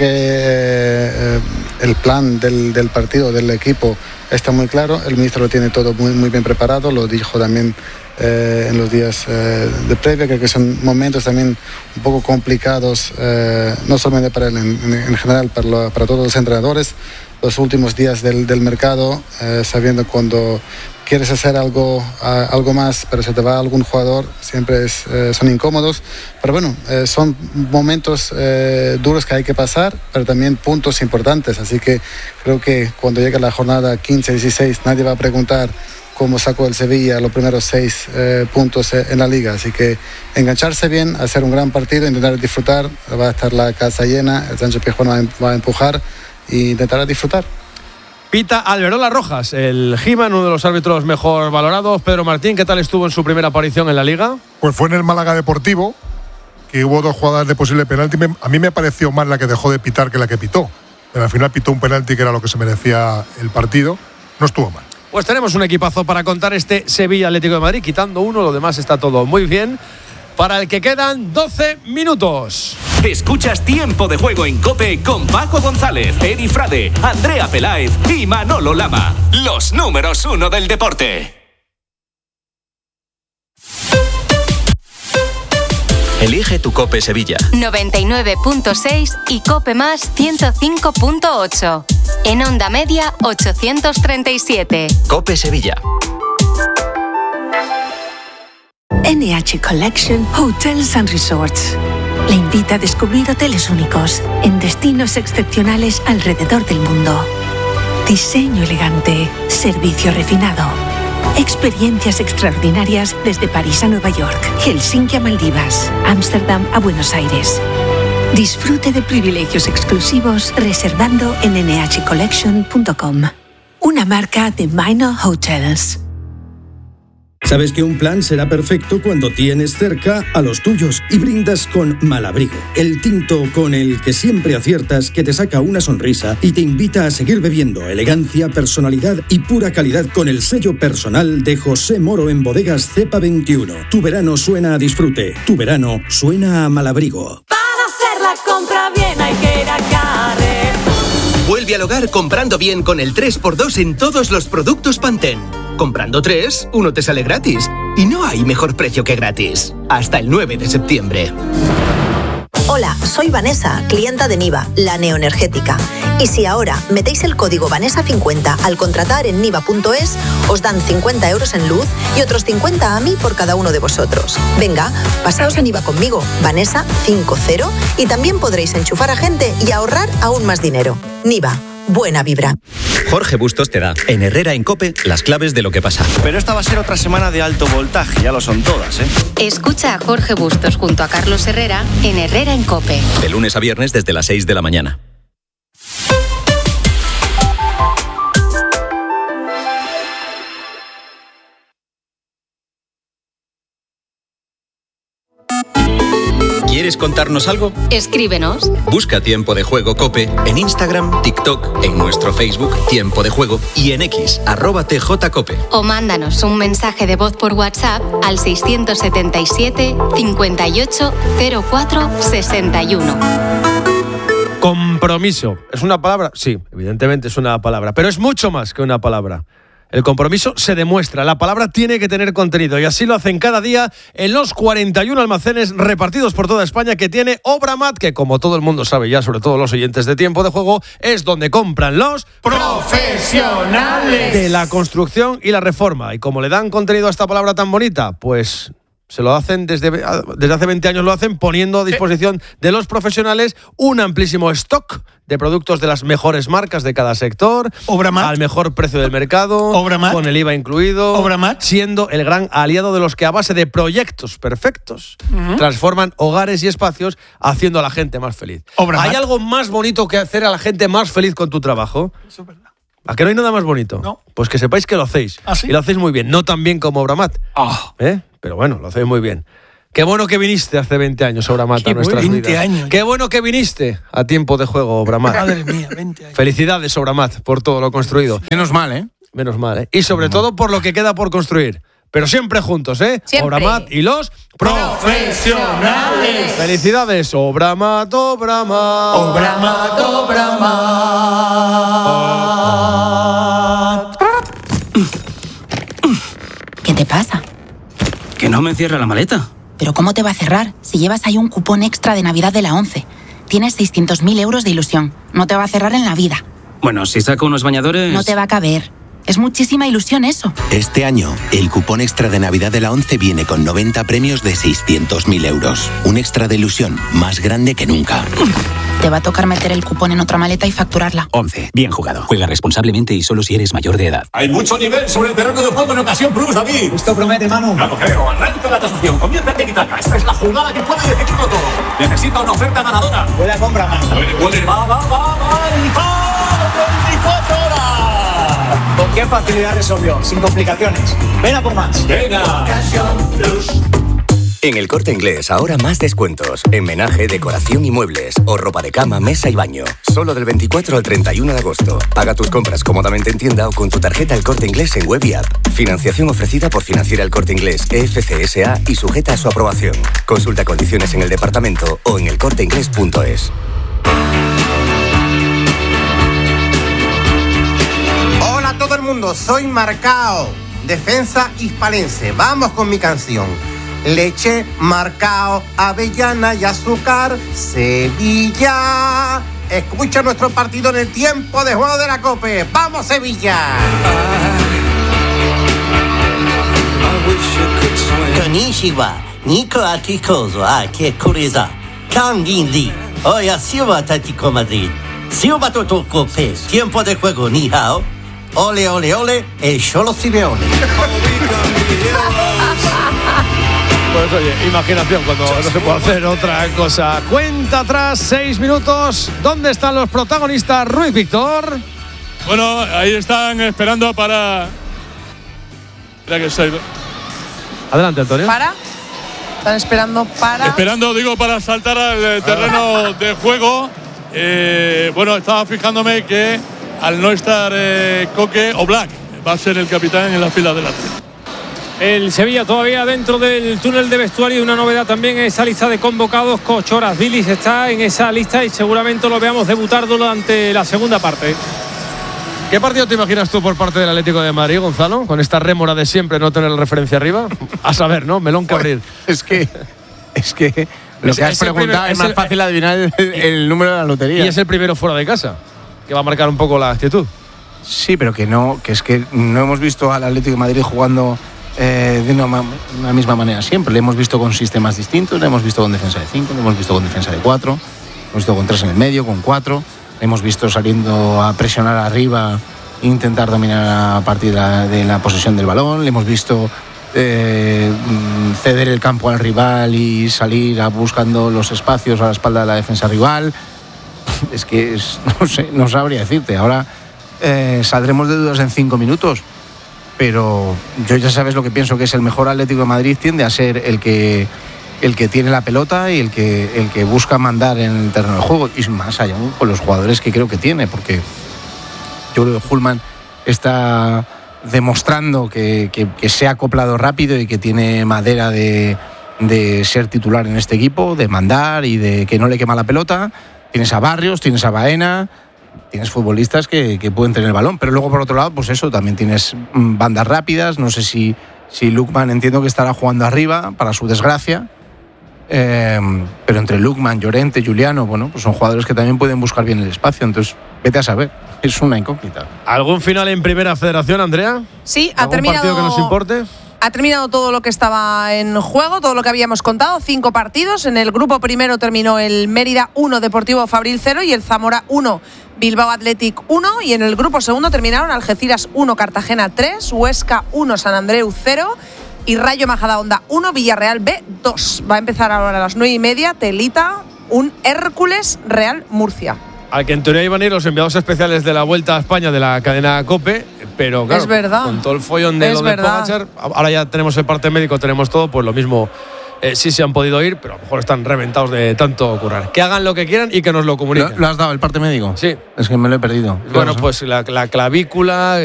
eh, el plan del, del partido, del equipo, está muy claro. El ministro lo tiene todo muy, muy bien preparado, lo dijo también eh, en los días eh, de previa. Creo que son momentos también un poco complicados, eh, no solamente para él, en, en general, para, lo, para todos los entrenadores. Los últimos días del, del mercado, eh, sabiendo cuando quieres hacer algo, uh, algo más, pero se te va algún jugador, siempre es, eh, son incómodos. Pero bueno, eh, son momentos eh, duros que hay que pasar, pero también puntos importantes. Así que creo que cuando llegue la jornada quince dieciséis, nadie va a preguntar cómo sacó el Sevilla los primeros seis eh, puntos en la liga. Así que engancharse bien, hacer un gran partido, intentar disfrutar. Va a estar la casa llena, el Sánchez Pizjuán va a empujar e intentar disfrutar. Pita Alberola Rojas, el He-Man, uno de los árbitros mejor valorados. Pedro Martín, ¿qué tal estuvo en su primera aparición en la Liga? Pues fue en el Málaga Deportivo, que hubo dos jugadas de posible penalti. A mí me pareció más la que dejó de pitar que la que pitó. Pero al final pitó un penalti que era lo que se merecía el partido. No estuvo mal. Pues tenemos un equipazo para contar este Sevilla Atlético de Madrid. Quitando uno, lo demás está todo muy bien. Para el que quedan doce minutos. Escuchas Tiempo de Juego en COPE con Paco González, Eri Frade, Andrea Peláez y Manolo Lama. Los números uno del deporte. Elige tu COPE Sevilla. noventa y nueve punto seis y COPE más ciento cinco punto ocho. En onda media ochocientos treinta y siete. COPE Sevilla. N H Collection Hotels and Resorts le invita a descubrir hoteles únicos en destinos excepcionales alrededor del mundo. Diseño elegante, servicio refinado, experiencias extraordinarias desde París a Nueva York, Helsinki a Maldivas, Ámsterdam a Buenos Aires. Disfrute de privilegios exclusivos reservando en ene hache collection punto com, una marca de Minor Hotels. Sabes que un plan será perfecto cuando tienes cerca a los tuyos y brindas con Malabrigo, el tinto con el que siempre aciertas, que te saca una sonrisa y te invita a seguir bebiendo. Elegancia, personalidad y pura calidad con el sello personal de José Moro en Bodegas Cepa veintiuno. Tu verano suena a disfrute, tu verano suena a Malabrigo. Para hacer la compra bien hay que ir a Carrefour. Vuelve al hogar comprando bien con el tres por dos en todos los productos Pantene. Comprando tres, uno te sale gratis. Y no hay mejor precio que gratis. Hasta el nueve de septiembre. Hola, soy Vanessa, clienta de Niva, la neoenergética. Y si ahora metéis el código Vanessa cincuenta al contratar en niva punto es, os dan cincuenta euros en luz y otros cincuenta a mí por cada uno de vosotros. Venga, pasaos a Niva conmigo, Vanessa cincuenta, y también podréis enchufar a gente y ahorrar aún más dinero. Niva. Buena vibra. Jorge Bustos te da, en Herrera en COPE, las claves de lo que pasa. Pero esta va a ser otra semana de alto voltaje, ya lo son todas, ¿eh? Escucha a Jorge Bustos junto a Carlos Herrera en Herrera en COPE. De lunes a viernes desde las seis de la mañana. ¿Quieres contarnos algo? Escríbenos. Busca Tiempo de Juego COPE en Instagram, TikTok, en nuestro Facebook Tiempo de Juego y en X, arroba tjcope. O mándanos un mensaje de voz por WhatsApp al seiscientos setenta y siete, cincuenta y ocho, cero cuatro, sesenta y uno. Compromiso. ¿Es una palabra? Sí, evidentemente es una palabra, pero es mucho más que una palabra. El compromiso se demuestra, la palabra tiene que tener contenido y así lo hacen cada día en los cuarenta y uno almacenes repartidos por toda España que tiene Obramat, que como todo el mundo sabe ya, sobre todo los oyentes de Tiempo de Juego, es donde compran los profesionales de la construcción y la reforma. Y como le dan contenido a esta palabra tan bonita, pues se lo hacen desde, desde hace veinte años, lo hacen poniendo a disposición de los profesionales un amplísimo stock de productos de las mejores marcas de cada sector, Obramat, al mejor precio del mercado, Obramat, con el I V A incluido, Obramat, siendo el gran aliado de los que a base de proyectos perfectos uh-huh. transforman hogares y espacios haciendo a la gente más feliz. Obramat. ¿Hay algo más bonito que hacer a la gente más feliz con tu trabajo? Eso es verdad. ¿A que no hay nada más bonito? No. Pues que sepáis que lo hacéis. ¿Ah, sí? Y lo hacéis muy bien. No tan bien como Obramat. Oh. ¿Eh? Pero bueno, lo hacéis muy bien. Qué bueno que viniste hace veinte años, Obramat, a nuestras vidas. veinte años. Qué bueno que viniste a Tiempo de Juego, Obramat. Madre mía, veinte años. Felicidades, Obramat, por todo lo construido. Menos mal, ¿eh? Menos mal, ¿eh? Y sobre todo por lo que queda por construir. Pero siempre juntos, ¿eh? Siempre. Obramat y los profesionales. Felicidades, Obramat, Obramat. Obramat, Obramat. ¿Qué te pasa? Que no me cierra la maleta. ¿Pero cómo te va a cerrar si llevas ahí un cupón extra de Navidad de la ONCE? Tienes seiscientos mil euros de ilusión. No te va a cerrar en la vida. Bueno, si saco unos bañadores... No te va a caber. Es muchísima ilusión eso. Este año, el cupón extra de Navidad de la ONCE viene con noventa premios de seiscientos mil euros. Un extra de ilusión más grande que nunca. Te va a tocar meter el cupón en otra maleta y facturarla. ONCE. Bien jugado. Juega responsablemente y solo si eres mayor de edad. Hay mucho nivel sobre el terreno de juego en ocasión plus, David. Esto promete, Manu. No lo creo. Arranca la tasación. Comienza en Tiki-Taka. Esta es la jugada que puede decidirlo todo. Necesita una oferta ganadora. Puede a compra, Manu. Puede, puede. Va, va, va, va. Y va. veinticuatro horas. ¿Con qué facilidad resolvió? Sin complicaciones. Ven a por más. Venga. Ocasión plus. En El Corte Inglés, ahora más descuentos. En menaje, decoración y muebles. O ropa de cama, mesa y baño. Solo del veinticuatro al treinta y uno de agosto. Paga tus compras cómodamente en tienda o con tu tarjeta El Corte Inglés en web y app. Financiación ofrecida por Financiera El Corte Inglés E F C S A y sujeta a su aprobación. Consulta condiciones en el departamento o en el corte inglés punto es. Hola a todo el mundo, soy Marcao, defensa hispalense. Vamos con mi canción. Leche, Marcao, avellana y azúcar, Sevilla. Escucha nuestro partido en el Tiempo de Juego de la COPE. ¡Vamos, Sevilla! Konnichiwa, Nico Akikozo, aquí Kuriza, Kangindi, hoy a Silva Atlético Madrid. Silva Toto Cope, Tiempo de Juego, ni hao. Ole, ole, ole, el Cholo Simeone. Pues oye, imaginación cuando no se puede hacer otra cosa. Cuenta atrás, seis minutos. ¿Dónde están los protagonistas, Ruiz Víctor? Bueno, ahí están esperando para... Mira que soy... Adelante, Antonio. ¿Para? Están esperando para... Esperando, digo, para saltar al terreno de juego. Eh, bueno, estaba fijándome que al no estar eh, Coque, Oblak va a ser el capitán en la fila delante. El Sevilla todavía dentro del túnel de vestuario. Una novedad también es esa lista de convocados. Cochoras Vilis está en esa lista y seguramente lo veamos debutar durante la segunda parte. ¿Qué partido te imaginas tú por parte del Atlético de Madrid, Gonzalo? Con esta rémora de siempre no tener la referencia arriba. A saber, ¿no? Melón que abrir. Es que... Es que... Lo Es- que has es el preguntado primer- es es más el- fácil adivinar el, el número de la lotería. Y es el primero fuera de casa, que va a marcar un poco la actitud. Sí, pero que no, que es que no hemos visto al Atlético de Madrid jugando eh, de una, ma- una misma manera siempre. Le hemos visto con sistemas distintos, le hemos visto con defensa de cinco, le hemos visto con defensa de cuatro, le hemos visto con tres en el medio, con cuatro, le hemos visto saliendo a presionar arriba, intentar dominar a partir de la, de la posesión del balón, le hemos visto eh, mm, ceder el campo al rival y salir a buscando los espacios a la espalda de la defensa rival. Es que es- no sé, no sabría decirte. Ahora eh, saldremos de dudas en cinco minutos, pero yo ya sabes lo que pienso, que es el mejor Atlético de Madrid tiende a ser el que el que tiene la pelota y el que el que busca mandar en el terreno de juego, y más allá aún con los jugadores que creo que tiene, porque yo creo que Hullman está demostrando que, que, que se ha acoplado rápido y que tiene madera de, de ser titular en este equipo, de mandar y de que no le quema la pelota. Tienes a Barrios, tienes a Baena, tienes futbolistas que, que pueden tener el balón, pero luego por otro lado, pues eso, también tienes mm, bandas rápidas. No sé si, si Lookman, entiendo que estará jugando arriba, para su desgracia. Eh, pero entre Lookman, Llorente, Juliano, bueno, pues son jugadores que también pueden buscar bien el espacio. Entonces, vete a saber. Es una incógnita. ¿Algún final en Primera Federación, Andrea? Sí, ha ¿Algún terminado. partido que nos importe? Ha terminado todo lo que estaba en juego, todo lo que habíamos contado, cinco partidos. En el grupo primero terminó el Mérida uno, Deportivo Fabril cero y el Zamora uno, Bilbao Athletic uno. Y en el grupo segundo terminaron Algeciras uno, Cartagena tres, Huesca uno, San Andreu cero y Rayo Majadahonda uno, Villarreal B dos. Va a empezar ahora a las nueve y media, telita, un Hércules Real Murcia. Al que en teoría iban a ir los enviados especiales de la Vuelta a España de la cadena COPE, pero claro, es verdad. con todo el follón de es lo de verdad. Pogačar, ahora ya tenemos el parte médico, tenemos todo, pues lo mismo, eh, sí se han podido ir, pero a lo mejor están reventados de tanto currar. Que hagan lo que quieran y que nos lo comuniquen. ¿Lo, lo has dado el parte médico? Sí. Es que me lo he perdido. Bueno, pues la, la clavícula,